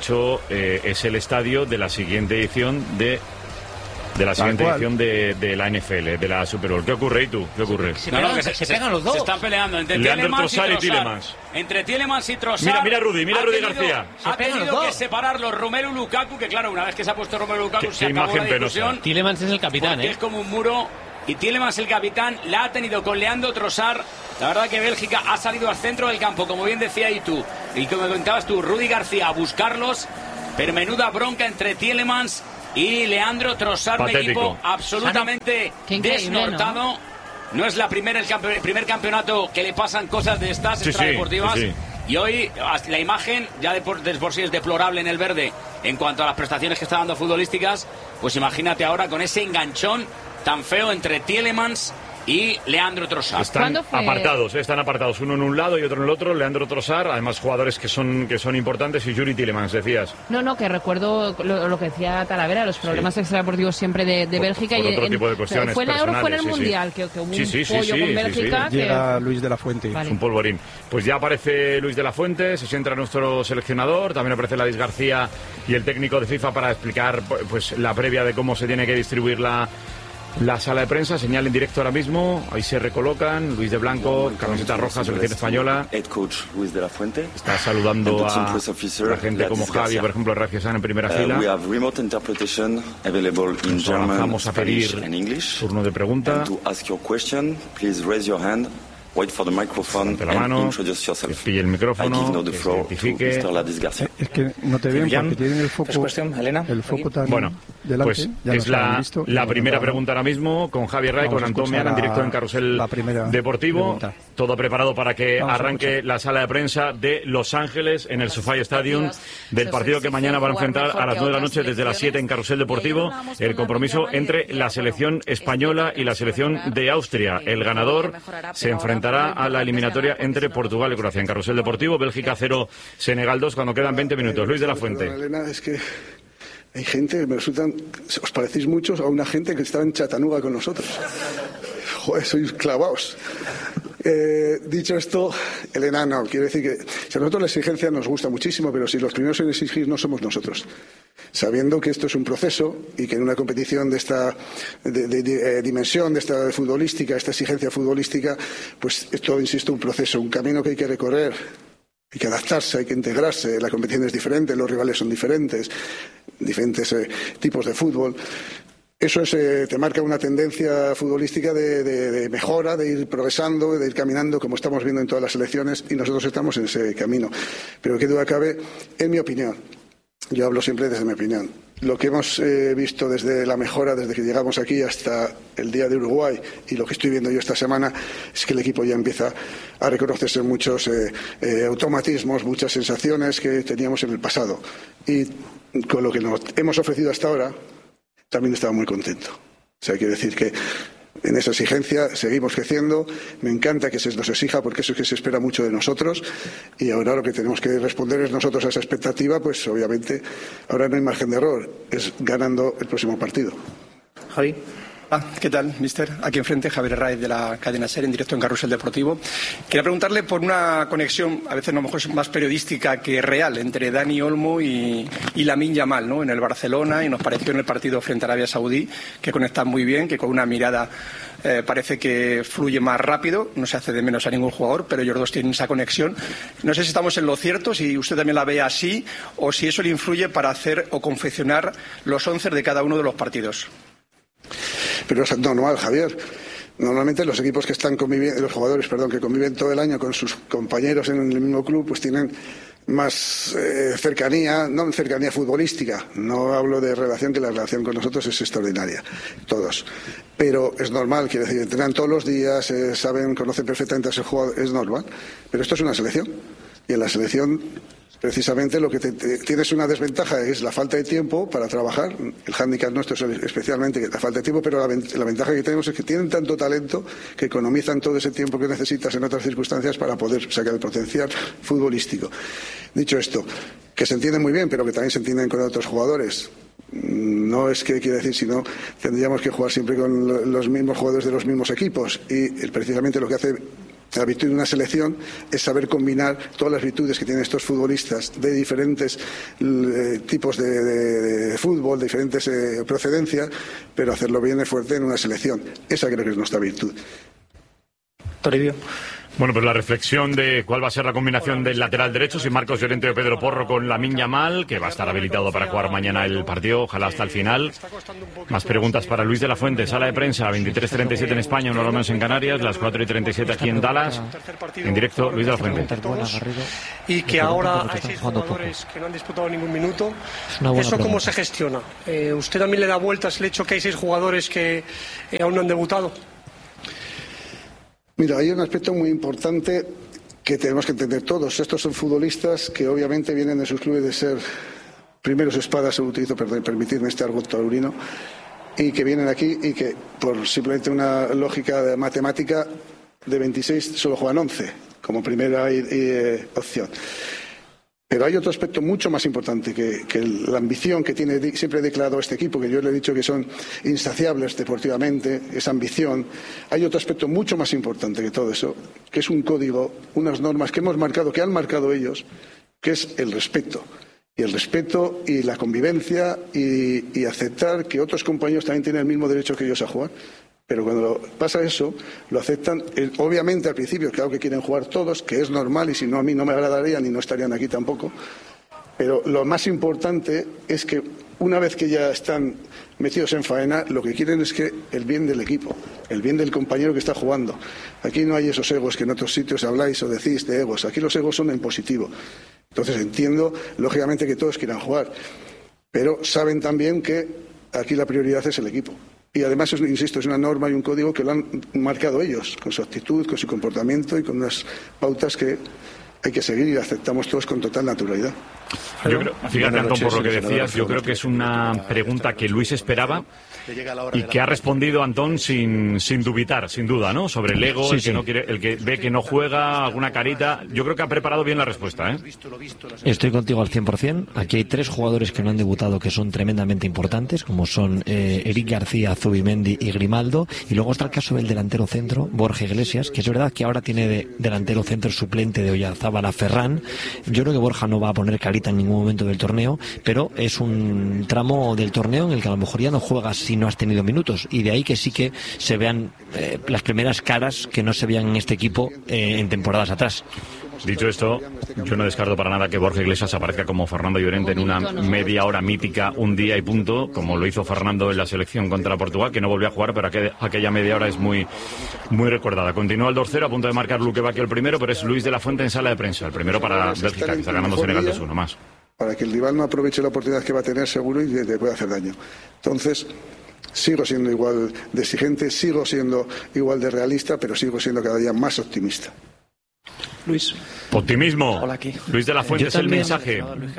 es el estadio de la siguiente edición de la NFL, de la Super Bowl. ¿Qué ocurre ahí tú? ¿Qué ocurre? Se pegan los dos. Se están peleando entre Tielemans y Trossard. Mira Rudy García. Ha tenido que separarlos Romelu Lukaku, que claro, una vez que se ha puesto Romelu Lukaku se acabó la discusión. Tielemans es el capitán, Es como un muro. Y Tielemans, el capitán, la ha tenido con Leandro Trossard. La verdad que Bélgica ha salido al centro del campo, como bien decía y tú, y como comentabas tú, Rudy García a buscarlos. Pero menuda bronca entre Tielemans y Leandro Trossard, un equipo absolutamente desnortado. No es el primer campeonato que le pasan cosas de estas extradeportivas. Sí. Y hoy la imagen, ya de por sí es deplorable en el verde en cuanto a las prestaciones que está dando futbolísticas. Pues imagínate ahora con ese enganchón tan feo entre Tielemans y Leandro Trossard. Están apartados, uno en un lado y otro en el otro. Leandro Trossard, además jugadores que son importantes, y Yuri Tielemans, decías. No, que recuerdo lo que decía Talavera, los problemas extradeportivos siempre de Bélgica. Por otro tipo de cuestiones fue en el Euro, fue en el sí, Mundial, que hubo un pollo con Bélgica. Sí. Llega Luis de la Fuente. Vale. Es un polvorín. Pues ya aparece Luis de la Fuente, se sienta nuestro seleccionador, también aparece Ladis García y el técnico de FIFA para explicar pues la previa de cómo se tiene que distribuir la sala de prensa. Señal en directo ahora mismo, ahí se recolocan. Luis de Blanco, camiseta roja, selección española. Está saludando a la gente como Javi, por ejemplo, Rafiasan en primera fila. Vamos a pedir turno de pregunta. Levante la mano, que pille el micrófono, que se identifique. Es que no te ven porque tienen el foco, tan delante. Pues es la primera pregunta ahora mismo con Javier Ray, con Antón Meana en directo en Carrusel Deportivo. Todo preparado para que arranque la sala de prensa de Los Ángeles en el SoFi Stadium del partido que mañana van a enfrentar a las 9 de la noche desde las 7 en Carrusel Deportivo. El compromiso entre la selección española y la selección de Austria. El ganador se enfrentará a la eliminatoria entre Portugal y Croacia en Carrusel Deportivo. Bélgica 0, Senegal 2 cuando quedan 20 minutos. Luis de la Fuente. Elena, es que hay gente, me resultan, os parecéis muchos a una gente que estaba en Chattanooga con nosotros. Joder, sois clavaos. Dicho esto, Elena, no, quiero decir que si a nosotros la exigencia nos gusta muchísimo, pero si los primeros en exigir no somos nosotros. Sabiendo que esto es un proceso y que en una competición de esta dimensión, de esta futbolística, esta exigencia futbolística, pues es todo, insisto, un proceso, un camino que hay que recorrer. Hay que adaptarse, hay que integrarse, la competición es diferente, los rivales son diferentes tipos de fútbol. Eso te marca una tendencia futbolística de mejora, de ir progresando, de ir caminando, como estamos viendo en todas las selecciones, y nosotros estamos en ese camino. Pero qué duda cabe, en mi opinión, yo hablo siempre desde mi opinión, lo que hemos visto desde la mejora, desde que llegamos aquí hasta el día de Uruguay, y lo que estoy viendo yo esta semana, es que el equipo ya empieza a reconocerse muchos automatismos, muchas sensaciones que teníamos en el pasado. Y con lo que nos hemos ofrecido hasta ahora, también estaba muy contento. O sea, quiero decir que en esa exigencia seguimos creciendo. Me encanta que se nos exija, porque eso es que se espera mucho de nosotros, y ahora lo que tenemos que responder es nosotros a esa expectativa. Pues obviamente ahora no hay margen de error, es ganando el próximo partido. Javi. ¿Qué tal, mister? Aquí enfrente, Javier Raiz, de la cadena SER, en directo en Carrusel Deportivo. Quería preguntarle por una conexión, a veces a lo mejor es más periodística que real, entre Dani Olmo y Lamine Yamal, ¿no? En el Barcelona, y nos pareció en el partido frente a Arabia Saudí que conectan muy bien, que con una mirada parece que fluye más rápido, no se hace de menos a ningún jugador, pero ellos dos tienen esa conexión. No sé si estamos en lo cierto, si usted también la ve así, o si eso le influye para hacer o confeccionar los 11 de cada uno de los partidos. Pero es normal, Javier. Normalmente los equipos que están conviviendo, los jugadores, que conviven todo el año con sus compañeros en el mismo club, pues tienen más cercanía, no cercanía futbolística. No hablo de relación, que la relación con nosotros es extraordinaria, todos. Pero es normal, quiero decir, entrenan todos los días, conocen perfectamente a ese jugador, es normal. Pero esto es una selección, y en la selección, precisamente, lo que tienes una desventaja es la falta de tiempo para trabajar. El hándicap nuestro es especialmente la falta de tiempo, pero la ventaja que tenemos es que tienen tanto talento que economizan todo ese tiempo que necesitas en otras circunstancias para poder sacar el potencial futbolístico. Dicho esto, que se entienden muy bien, pero que también se entienden con otros jugadores. No es que quiera decir, sino tendríamos que jugar siempre con los mismos jugadores de los mismos equipos, y precisamente lo que hace la virtud de una selección es saber combinar todas las virtudes que tienen estos futbolistas de diferentes tipos de fútbol, de diferentes procedencias, pero hacerlo bien y fuerte en una selección. Esa creo que es nuestra virtud. Toribio. Bueno, pues la reflexión de cuál va a ser la combinación del lateral derecho, si Marcos Llorente o Pedro Porro, con Lamine Yamal, que va a estar habilitado para jugar mañana el partido, ojalá hasta el final. Más preguntas para Luis de la Fuente, sala de prensa, 23:37 en España, 1 hora menos en Canarias, las 4:37 aquí en Dallas. En directo, Luis de la Fuente. Y que ahora hay 6 jugadores que no han disputado ningún minuto. ¿Eso cómo se gestiona? ¿Usted también le da vueltas el hecho que hay 6 jugadores que aún no han debutado? Mira, hay un aspecto muy importante que tenemos que entender todos. Estos son futbolistas que obviamente vienen de sus clubes de ser primeros espadas, permitirme este argot taurino, y que vienen aquí y que por simplemente una lógica de matemática de 26 solo juegan 11 como primera opción. Pero hay otro aspecto mucho más importante que la ambición que tiene siempre declarado este equipo, que yo le he dicho que son insaciables deportivamente, esa ambición. Hay otro aspecto mucho más importante que todo eso, que es un código, unas normas que hemos marcado, que han marcado ellos, que es el respeto. Y el respeto y la convivencia y aceptar que otros compañeros también tienen el mismo derecho que ellos a jugar. Pero cuando pasa eso, lo aceptan. Obviamente al principio, claro que quieren jugar todos, que es normal, y si no a mí no me agradarían y no estarían aquí tampoco. Pero lo más importante es que una vez que ya están metidos en faena, lo que quieren es que el bien del equipo, el bien del compañero que está jugando. Aquí no hay esos egos que en otros sitios habláis o decís de egos. Aquí los egos son en positivo. Entonces entiendo, lógicamente, que todos quieran jugar. Pero saben también que aquí la prioridad es el equipo. Y además, insisto, es una norma y un código que lo han marcado ellos, con su actitud, con su comportamiento y con unas pautas que hay que seguir y aceptamos todos con total naturalidad. Yo creo, fíjate, Antón, por lo que decías, yo creo que es una pregunta que Luis esperaba y que ha respondido Antón sin dubitar, sin duda, ¿no? Sobre el ego, Sí, el que sí. no quiere, el que ve que no juega, alguna carita. Yo creo que ha preparado bien la respuesta, ¿eh? Estoy contigo al 100%. Aquí hay 3 jugadores que no han debutado que son tremendamente importantes, como son Eric García, Zubimendi y Grimaldo. Y luego está el caso del delantero centro, Borja Iglesias, que es verdad que ahora tiene de delantero centro suplente de Oyarzábal a Ferran. Yo creo que Borja no va a poner carita en ningún momento del torneo, pero es un tramo del torneo en el que a lo mejor ya no juegas si no has tenido minutos. Y de ahí que sí que se vean las primeras caras que no se veían en este equipo en temporadas atrás. Dicho esto, yo no descarto para nada que Borja Iglesias aparezca como Fernando Llorente en una media hora mítica, un día y punto, como lo hizo Fernando en la selección contra Portugal, que no volvió a jugar, pero aquella media hora es muy recordada. Continúa el 2-0, a punto de marcar Luque Bacchio el primero, pero es Luis de la Fuente en sala de prensa. El primero para Bélgica, que está ganando Senegal 2-1 más. Para que el rival no aproveche la oportunidad que va a tener seguro y le pueda hacer daño. Entonces, sigo siendo igual de exigente, sigo siendo igual de realista, pero sigo siendo cada día más optimista. Luis. Optimismo. Hola, aquí. Luis de la Fuente Yo es el también. mensaje.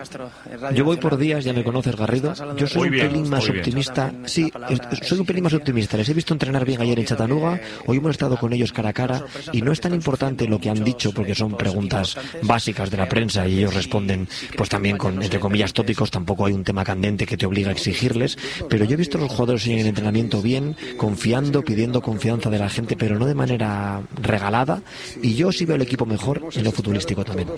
Yo voy por días, ya me conoces, Garrido. Yo soy Muy un bien, pelín más muy bien. optimista. Sí, soy un pelín más optimista. Les he visto entrenar bien ayer en Chattanooga. Hoy hemos estado con ellos cara a cara. Y no es tan importante lo que han dicho, porque son preguntas básicas de la prensa y ellos responden, pues también con, entre comillas, tópicos. Tampoco hay un tema candente que te obliga a exigirles. Pero yo he visto a los jugadores en el entrenamiento bien, confiando, pidiendo confianza de la gente, pero no de manera regalada. Y yo sí veo el equipo mejor en lo futbolístico también.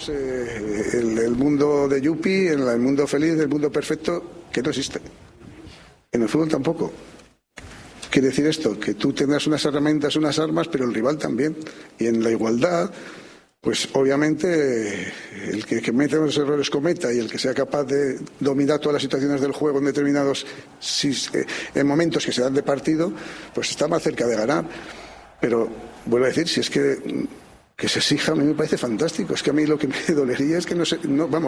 El mundo de Yupi, el mundo feliz, el mundo perfecto, que no existe. En el fútbol tampoco. Quiere decir esto, que tú tendrás unas herramientas, unas armas, pero el rival también. Y en la igualdad, pues obviamente el que mete los errores cometa y el que sea capaz de dominar todas las situaciones del juego en determinados en momentos que se dan de partido, pues está más cerca de ganar. Pero vuelvo a decir, si es que se exija, a mí me parece fantástico. Es que a mí lo que me dolería es que no se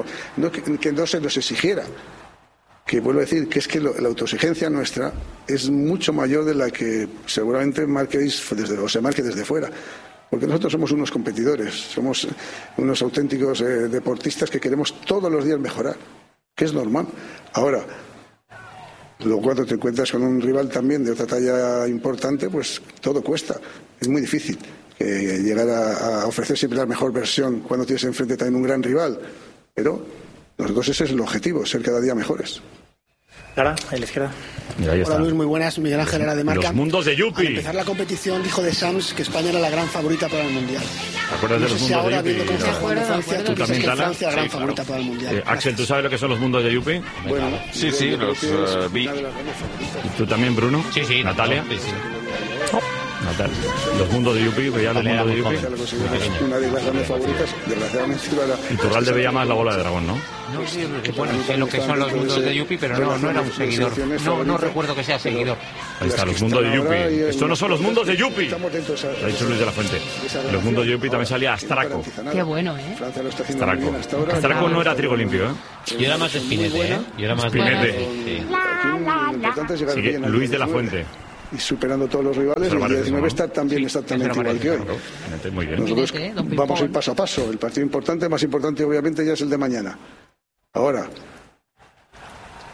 nos exigiera. Que vuelvo a decir que es que la autoexigencia nuestra es mucho mayor de la que seguramente se marque desde fuera. Porque nosotros somos unos competidores, somos unos auténticos deportistas que queremos todos los días mejorar, que es normal. Ahora, luego cuando te encuentras con un rival también de otra talla importante, pues todo cuesta, es muy difícil. Llegar a ofrecer siempre la mejor versión cuando tienes enfrente también un gran rival. Pero nosotros ese es el objetivo, ser cada día mejores. Lara, ahí a la izquierda. Hola Luis, muy buenas. Miguel Ángel Lara de Marca. Los mundos de Yupi. Al empezar la competición dijo de Sams que España era la gran favorita para el Mundial. ¿Te acuerdas de los mundos de Yupi? Viendo cómo está jugando Francia, tú ¿Tú piensas también, que Tala? Francia es la gran Sí, claro. favorita para el Mundial. Axel, ¿tú sabes lo que son los mundos de Yupi? Bueno, Sí, los vi. ¿Tú también, Bruno? Sí, sí. ¿Natalia? Sí, sí. Natalia. Los mundos de Yupi, veía los mundos de Yupi. Una de las grandes favoritas, desgraciadamente, Y Turralde veía más la bola de dragón, ¿no? No sé, bueno, sé lo que son los mundos de Yupi, pero no era un seguidor. No recuerdo que sea seguidor. Ahí está, los mundos de Yupi. Estos no son los mundos de Yupi. Estamos dentro Lo ha dicho Luis de la Fuente. Los mundos de Yupi también salía Astraco. Qué bueno, ¿eh? Francia lo está haciendo muy Astraco. bien hasta ahora. Astraco no era trigo limpio, ¿eh? Yo era más Espinete, ¿eh? Yo era más Espinete. Sí. Lo importante es llegar Sigue bien al Luis de la 19 Fuente. y superando todos los rivales. Eso El parece, 19 ¿no? está también exactamente igual que hoy. Espinete, muy bien. Nosotros Espinete, don vamos a ir Pimpón. paso a paso. El partido importante, más importante obviamente ya es el de mañana. Ahora,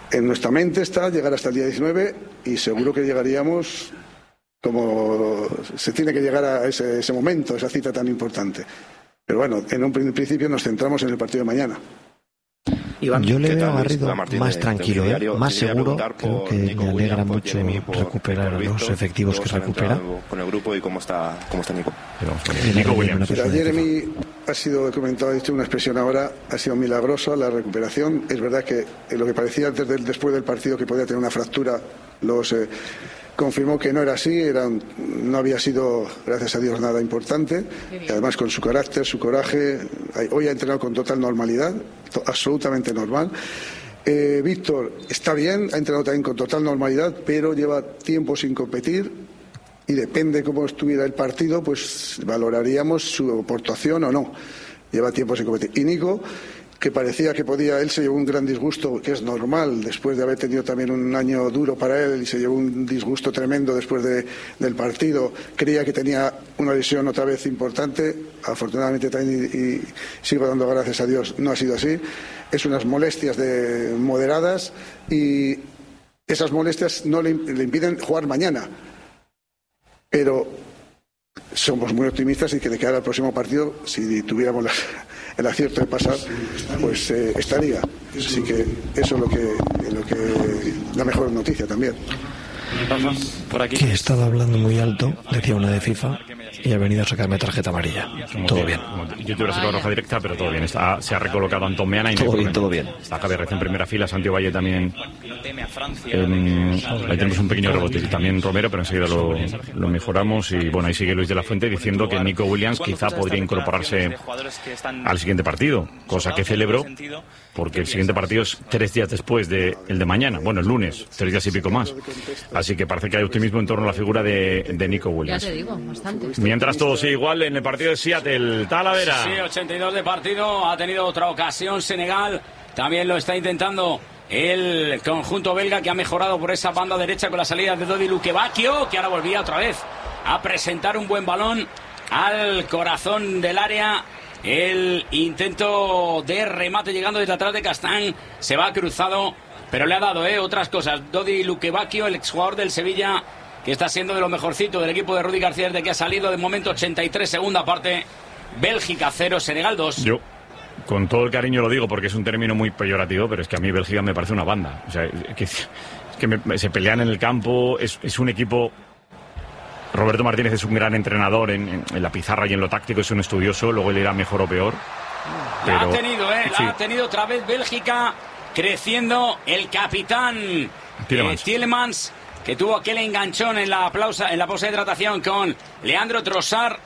En nuestra mente está llegar hasta el día 19 y seguro que llegaríamos como se tiene que llegar a ese momento, esa cita tan importante. Pero bueno, en un principio nos centramos en el partido de mañana. Iván, yo le veo a Garrido más tranquilo, más seguro. Creo que me alegra mucho recuperar los efectivos que recupera. Con el grupo y cómo está Nico. Nico Williams. Jeremy ha sido, he comentado, ha dicho una expresión ahora, ha sido milagrosa la recuperación. Es verdad que lo que parecía después del partido que podía tener una fractura, confirmó que no era así, no había sido, gracias a Dios, nada importante. Y además con su carácter, su coraje, hoy ha entrenado con total normalidad, absolutamente normal. Víctor está bien, ha entrenado también con total normalidad, pero lleva tiempo sin competir y depende cómo estuviera el partido, pues valoraríamos su aportación o no. Lleva tiempo sin competir. Y Nico, que parecía que podía, él se llevó un gran disgusto, que es normal, después de haber tenido también un año duro para él, y se llevó un disgusto tremendo después del partido. Creía que tenía una lesión otra vez importante, afortunadamente también, y sigo dando gracias a Dios, no ha sido así. Es unas molestias moderadas, y esas molestias no le impiden jugar mañana. Pero somos muy optimistas y que de cara al próximo partido, si tuviéramos el acierto de pasar, pues estaría. Así que eso es lo que la mejor noticia también. Por aquí. Que estaba hablando muy alto, decía una de FIFA, y ha venido a sacarme tarjeta amarilla. Todo bien. Yo te hubiera sacado roja directa, pero todo bien. Se ha recolocado Antón Meana y todo bien. Está Javier Reza en primera fila, Santiago Valle también. Ahí tenemos un pequeño rebote. Y también Romero, pero enseguida lo mejoramos. Y bueno, ahí sigue Luis de la Fuente diciendo que Nico Williams quizá podría incorporarse al siguiente partido, cosa que celebro, porque el siguiente partido es 3 días después del de mañana. Bueno, el lunes, 3 días y pico más. Así que parece que hay optimismo en torno a la figura de Nico Williams. Ya te digo, bastante. Mientras todo sigue igual en el partido de Seattle, Talavera. Sí, 82 de partido, ha tenido otra ocasión Senegal, también lo está intentando el conjunto belga, que ha mejorado por esa banda derecha con la salida de Dodi Lukebakio, que ahora volvía otra vez a presentar un buen balón al corazón del área. El intento de remate llegando desde atrás de Castán, se va cruzado, pero le ha dado otras cosas. Dodi Lukebakio, el exjugador del Sevilla, que está siendo de lo mejorcito del equipo de Rudi García desde que ha salido. De momento 83, segunda parte, Bélgica 0, Senegal 2. Yo, con todo el cariño lo digo porque es un término muy peyorativo, pero es que a mí Bélgica me parece una banda. O sea, se pelean en el campo, es un equipo... Roberto Martínez es un gran entrenador en la pizarra y en lo táctico, es un estudioso, luego él irá mejor o peor. Pero, la ha tenido otra vez Bélgica, creciendo el capitán Tielemans, que tuvo aquel enganchón en la pausa de hidratación con Leandro Trossard.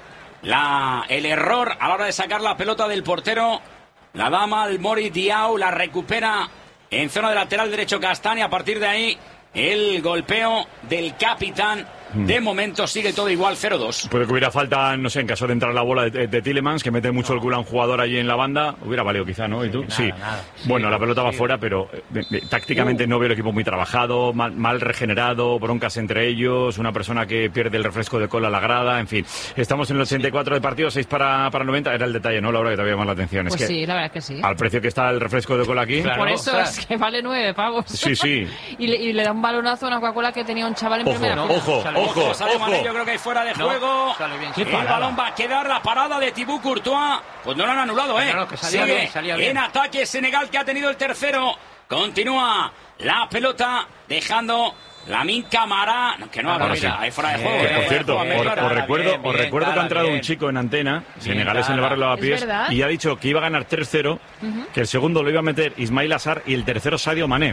El error a la hora de sacar la pelota del portero, la dama al Mori Diaw, la recupera en zona de lateral derecho Castaña. A partir de ahí el golpeo del capitán. De momento sigue todo igual, 0-2. Puede que hubiera falta, no sé, en caso de entrar la bola de Tielemans, que mete mucho el culo a un jugador allí en la banda. Hubiera valido quizá, ¿no? ¿Y tú? Nada, sí. Nada. Bueno, la pelota va fuera, pero tácticamente no veo el equipo muy trabajado, mal regenerado, broncas entre ellos, una persona que pierde el refresco de cola a la grada, en fin. Estamos en el 84 de partido, 6 para 90. Era el detalle, ¿no, Laura, que te había llamado la atención? Pues es que sí, la verdad es que sí. Al precio que está el refresco de cola aquí... Claro, por eso es que vale 9 pavos. Sí, sí. y le da un balonazo a una Coca-Cola que tenía un chaval en primera fila. Ojo. Yo creo que hay fuera de juego. El balón va a quedar, la parada de Thibaut Courtois. Pues no lo han anulado, Sigue en ataque Senegal, que ha tenido el tercero. Continúa la pelota, dejando Lamine Camara. Que no haga, hay fuera de juego. Por cierto, os recuerdo que ha entrado un chico en antena, senegalés en el barrio de Lavapiés, y ha dicho que iba a ganar 3-0, que el segundo lo iba a meter Ismaïla Sarr y el tercero Sadio Mané.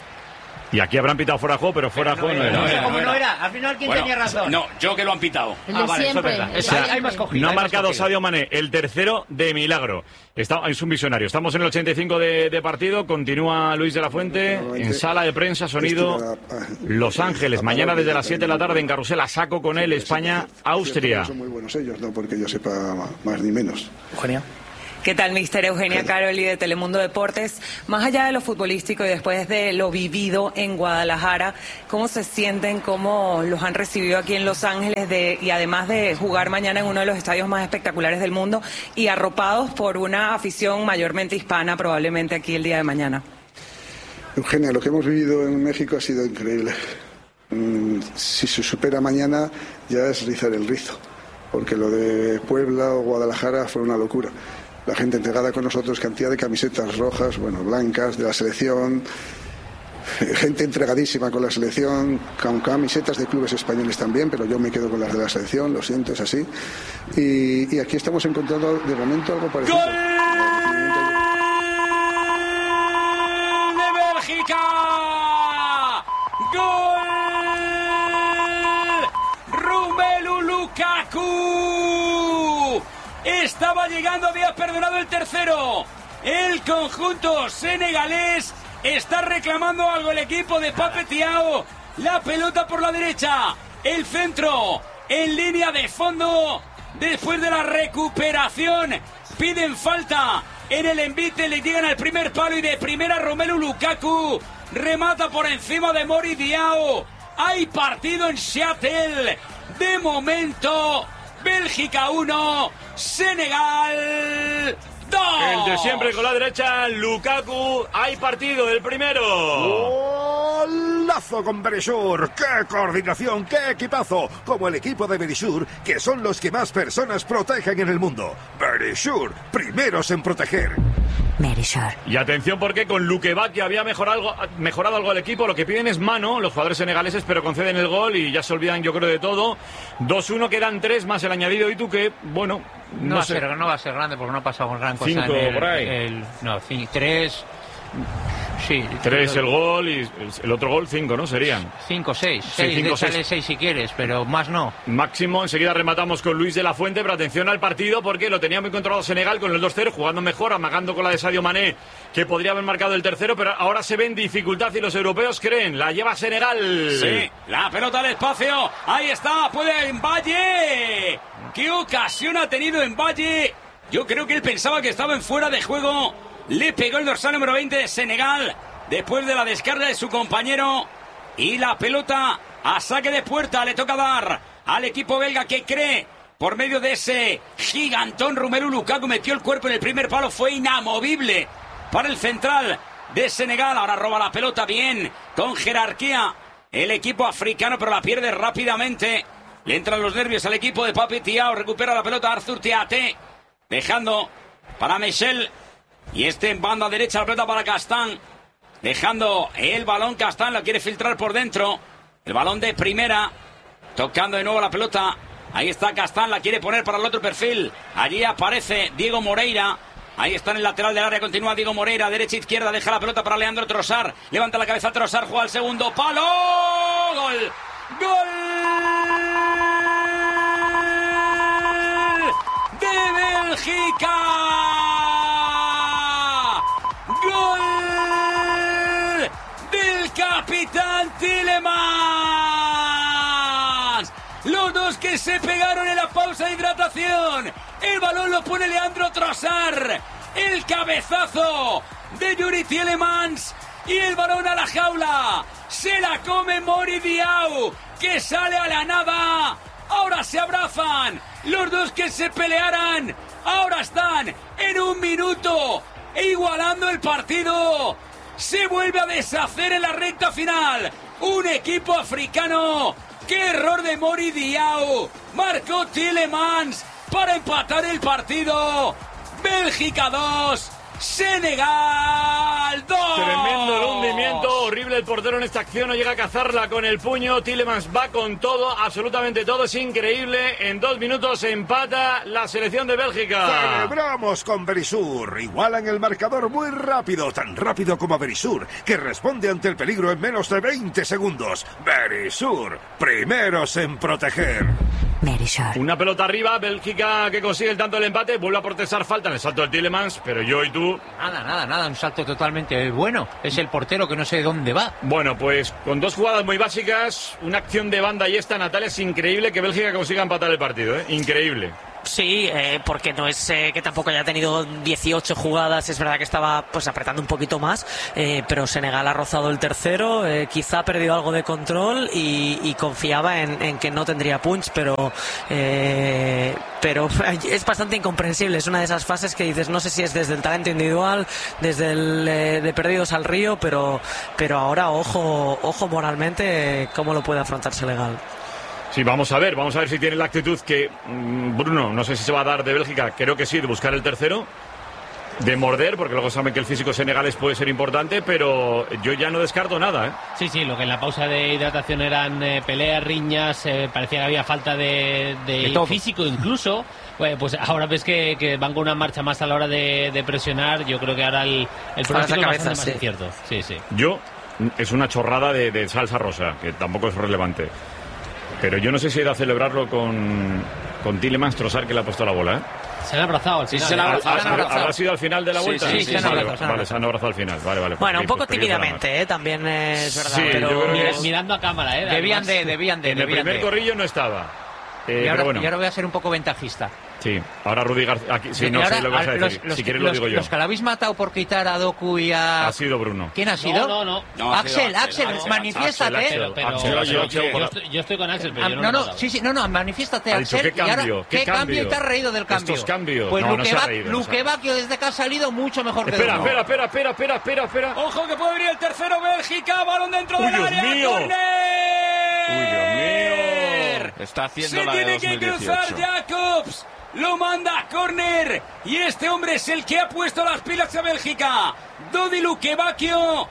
Y aquí habrán pitado fuera de juego, pero fuera de juego no era. ¿Cómo no era? Al final, ¿quién tenía razón? No, yo que lo han pitado. Vale, eso es verdad. No ha marcado Sadio Mané, el tercero de milagro. Es un visionario. Estamos en el 85 de partido. Continúa Luis de la Fuente en sala de prensa, sonido Los Ángeles. Mañana desde las 7 de la tarde en Carrusel, a saco con él, España, Austria. Son muy buenos ellos, no porque yo sepa más ni menos. Eugenia. ¿Qué tal, mister? Eugenia Caroli de Telemundo Deportes. Más allá de lo futbolístico y después de lo vivido en Guadalajara, ¿cómo se sienten, cómo los han recibido aquí en Los Ángeles y además de jugar mañana en uno de los estadios más espectaculares del mundo y arropados por una afición mayormente hispana probablemente aquí el día de mañana? Eugenia, lo que hemos vivido en México ha sido increíble. Si se supera mañana ya es rizar el rizo, porque lo de Puebla o Guadalajara fue una locura. La gente entregada con nosotros, cantidad de camisetas rojas, blancas, de la selección, gente entregadísima con la selección, con camisetas de clubes españoles también, pero yo me quedo con las de la selección, lo siento, es así. Y aquí estamos encontrando de momento algo parecido. ¡Gol de Bélgica! ¡Gol! Romelu Lukaku. Estaba llegando, había perdonado el tercero. El conjunto senegalés está reclamando algo el equipo de Pape Thiaw. La pelota por la derecha. El centro en línea de fondo. Después de la recuperación, piden falta en el envite, le llegan al primer palo y de primera Romelu Lukaku remata por encima de Mori Diao. Hay partido en Seattle. De momento, Bélgica 1, Senegal 2. El de siempre con la derecha, Lukaku. Hay partido, el primero. Golazo con Verisur. ¡Qué coordinación! ¡Qué equipazo! Como el equipo de Verisur, que son los que más personas protegen en el mundo. Verisur, primeros en proteger. Y atención porque con Lukeba, que había mejorado algo el equipo, lo que piden es mano, los jugadores senegaleses, pero conceden el gol y ya se olvidan, yo creo, de todo. 2-1, quedan 3 más el añadido. Y tú que, bueno, no va a ser grande porque no ha pasado gran cosa. 5 por ahí. 3. Sí, 3 el gol y el otro gol 5, ¿no? Serían 5, 6. Sí, 6, échale 6 si quieres, pero más no. Máximo. Enseguida rematamos con Luis de la Fuente, pero atención al partido porque lo tenía muy controlado Senegal con el 2-0, jugando mejor, amagando con la de Sadio Mané, que podría haber marcado el tercero, pero ahora se ve en dificultad y los europeos creen. La lleva Senegal. Sí, la pelota al espacio. Ahí está, puede Mbaye. ¿Qué ocasión ha tenido Mbaye? Yo creo que él pensaba que estaba en fuera de juego. Le pegó el dorsal número 20 de Senegal después de la descarga de su compañero. Y la pelota a saque de puerta le toca dar al equipo belga, que cree por medio de ese gigantón. Romelu Lukaku metió el cuerpo en el primer palo, fue inamovible para el central de Senegal. Ahora roba la pelota bien, con jerarquía, el equipo africano, pero la pierde rápidamente. Le entran los nervios al equipo de Pape Thiaw. Recupera la pelota Arthur Theate, dejando para Michel. Y en banda derecha, la pelota para Castán. Dejando el balón, Castán la quiere filtrar por dentro. El balón de primera. Tocando de nuevo la pelota. Ahí está Castán, la quiere poner para el otro perfil. Allí aparece Diego Moreira. Ahí está en el lateral del área, continúa Diego Moreira. Derecha, izquierda, deja la pelota para Leandro Trossard. Levanta la cabeza Trossard, juega al segundo palo. ¡Gol! ¡Gol! ¡De Bélgica! ¡Gol del capitán Tielemans! Los dos que se pegaron en la pausa de hidratación. El balón lo pone Leandro Trossard. El cabezazo de Yuri Tielemans. Y el balón a la jaula. Se la come Mori Diao, que sale a la nada. Ahora se abrazan. Los dos que se pelearan ahora están en un minuto igualando el partido. Se vuelve a deshacer en la recta final. Un equipo africano. ¡Qué error de Mori Diao! Marcó Tielemans para empatar el partido. Bélgica 2, Senegal 2. Tremendo el hundimiento, horrible el portero en esta acción, no llega a cazarla con el puño. Tielemans va con todo, absolutamente todo, es increíble. En 2 minutos empata la selección de Bélgica. Celebramos con Verisur. Igualan el marcador muy rápido, tan rápido como Verisur, que responde ante el peligro en menos de 20 segundos. Verisur, primeros en proteger. Una pelota arriba, Bélgica que consigue el tanto del empate, vuelve a protestar falta en el salto del Tielemans, pero yo y tú... Nada, un salto totalmente bueno. Es el portero que no sé dónde va. Bueno, pues con 2 jugadas muy básicas, una acción de banda y esta, Natalia, es increíble que Bélgica consiga empatar el partido, ¿eh? Increíble. Sí, porque no es que tampoco haya tenido 18 jugadas, es verdad que estaba pues apretando un poquito más, pero Senegal ha rozado el tercero, quizá ha perdido algo de control y confiaba en que no tendría punch, pero es bastante incomprensible, es una de esas fases que dices, no sé si es desde el talento individual, desde el de perdidos al río, pero ahora ojo moralmente cómo lo puede afrontar Senegal. Sí, vamos a ver si tiene la actitud que Bruno, no sé si se va a dar de Bélgica, creo que sí, de buscar el tercero, de morder, porque luego saben que el físico senegalés puede ser importante, pero yo ya no descarto nada, ¿eh? Sí, lo que en la pausa de hidratación eran peleas, riñas, parecía que había falta de físico incluso. Pues ahora ves que van con una marcha más a la hora de presionar. Yo creo que ahora el pronóstico es bastante más incierto. Sí. Yo, es una chorrada de salsa rosa, que tampoco es relevante. Pero yo no sé si he ido a celebrarlo con Tielemans, Trossard, que le ha puesto la bola, ¿eh? Se han abrazado al final. Sí, se han abrazado. ¿Habrá sido al final de la vuelta? Sí, se han abrazado. Vale, se han abrazado al final. Vale. Bueno, un poco tímidamente, también es verdad. Sí, pero mirando a cámara, Debían de. En el primer corrillo no estaba. Y ahora voy a ser un poco ventajista. Sí, ahora Rudi García. Aquí, sí, no sé lo que vas a decir. Si quieres lo digo yo. Los que la habéis matado por quitar a Doku y a. Ha sido Bruno. ¿Quién ha sido? No, Axel, manifiéstate. Yo estoy con Axel, pero yo no. No, manifiéstate, Axel. ¿Qué cambio? ¿Te has reído del cambio? Estos cambios. Pues Luque Bacchio desde que ha salido mucho mejor que Espera. Ojo que puede venir el tercero, Bélgica, balón dentro del área. ¡Córner! ¡Uy, Dios mío! Está haciendo Se la de tiene que 2018. cruzar Jacobs. Lo manda a córner. Y este hombre es el que ha puesto las pilas a Bélgica. Dodi Luque Bacchio.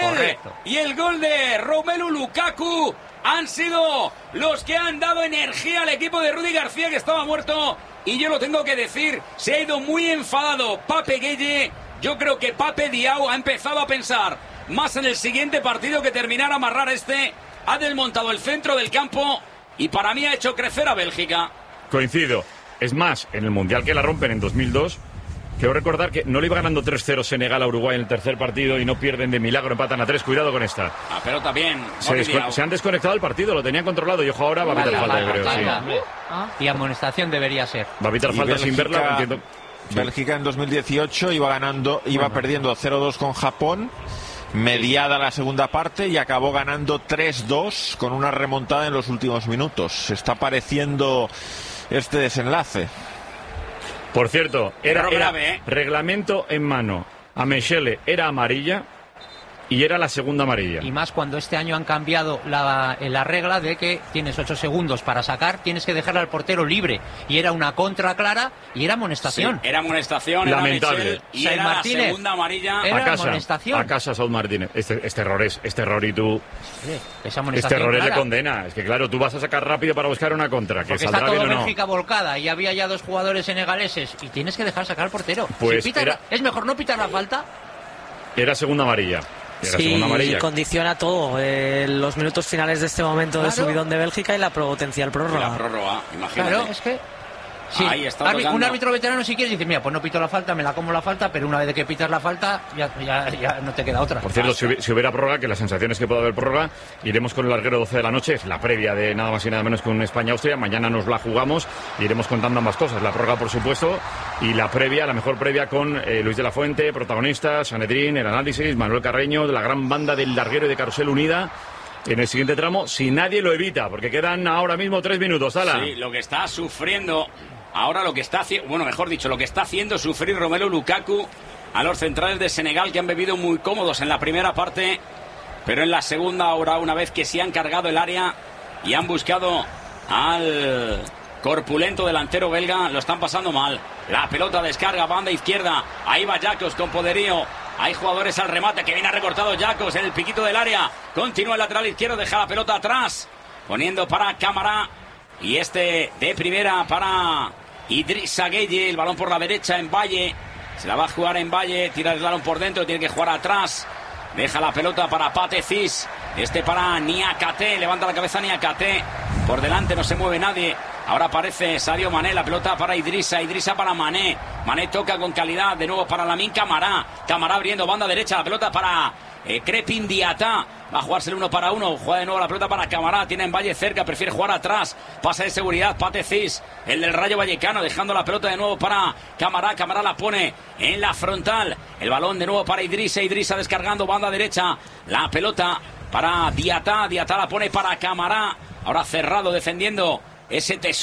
Y el gol de Romelu Lukaku han sido los que han dado energía al equipo de Rudi García, que estaba muerto. Y yo lo tengo que decir, se ha ido muy enfadado Pape Gueye. Yo creo que Pape Diao ha empezado a pensar más en el siguiente partido que terminar a amarrar este. Ha desmontado el centro del campo y para mí ha hecho crecer a Bélgica. Coincido. Es más, en el Mundial que la rompen en 2002, quiero recordar que no le iba ganando 3-0 Senegal a Uruguay en el tercer partido y no pierden de milagro, empatan a 3. Cuidado con esta. Pero también. Se han desconectado el partido, lo tenían controlado y ojo ahora va a pitar falta, creo. Sí. Y amonestación debería ser. Va a pitar falta sin verla, entiendo. Bélgica en 2018 iba perdiendo 0-2 con Japón. Mediada la segunda parte y acabó ganando 3-2 con una remontada en los últimos minutos. Se está pareciendo este desenlace. Por cierto, era reglamento en mano. A Mechele era amarilla y era la segunda amarilla. Y más cuando este año han cambiado la regla de que tienes 8 segundos para sacar, tienes que dejarle al portero libre. Y era una contra clara y era amonestación. Sí, era amonestación. Lamentable. Y era Martínez, la segunda amarilla. Era amonestación. A casa, Saúl Martínez. Este error y tú... Este error es de condena. Es que claro, tú vas a sacar rápido para buscar una contra. Que está todo Bélgica volcada y había ya 2 jugadores senegaleses y tienes que dejar sacar al portero. Pues es mejor no pitar la falta. Era segunda amarilla. Sí, condiciona todo. Los minutos finales de este momento de subidón de Bélgica y la potencial prórroga. La prórroga, imagínate. Claro, es que... Sí, un árbitro veterano si quieres dice, mira, pues no pito la falta, me la como la falta, pero una vez que pitas la falta ya no te queda otra. Por cierto, si hubiera prórroga, que la sensación es que puede haber prórroga, iremos con el larguero 12 de la noche, es la previa de nada más y nada menos que un España-Austria, mañana nos la jugamos y iremos contando ambas cosas, la prórroga por supuesto y la previa, la mejor previa con Luis de la Fuente, protagonista, Sanedrín, el análisis, Manuel Carreño, de la gran banda del larguero y de Carrusel unida. En el siguiente tramo, si nadie lo evita, porque quedan ahora mismo 3 minutos, Ala. Sí, lo que está sufriendo... Ahora lo que está haciendo, lo que está haciendo sufrir Romelu Lukaku a los centrales de Senegal, que han bebido muy cómodos en la primera parte, pero en la segunda ahora, una vez que se han cargado el área y han buscado al corpulento delantero belga, lo están pasando mal. La pelota descarga, banda izquierda, ahí va Jacobs con poderío. Hay jugadores al remate, que viene recortado Jacobs en el piquito del área. Continúa el lateral izquierdo, deja la pelota atrás, poniendo para Cámara. Y este de primera para Idrissa Gueye, el balón por la derecha en Valle. Se la va a jugar en Valle, tira el balón por dentro, tiene que jugar atrás. Deja la pelota para Pathé Ciss. Para Niakhaté, levanta la cabeza Niakhaté. Por delante no se mueve nadie. Ahora aparece Sadio Mané, la pelota para Idrissa para Mané. Mané toca con calidad, de nuevo para Lamine Camara. Camara abriendo banda derecha, la pelota para Crépin Diatta. Va a jugarse el 1 para 1. Juega de nuevo la pelota para Camara. Tiene en Valle cerca, prefiere jugar atrás. Pase de seguridad, Pate Cis, el del Rayo Vallecano, dejando la pelota de nuevo para Camara. Camara la pone en la frontal. El balón de nuevo para Idrissa descargando banda derecha. La pelota para Diatta la pone para Camara. Ahora cerrado defendiendo ese tesoro.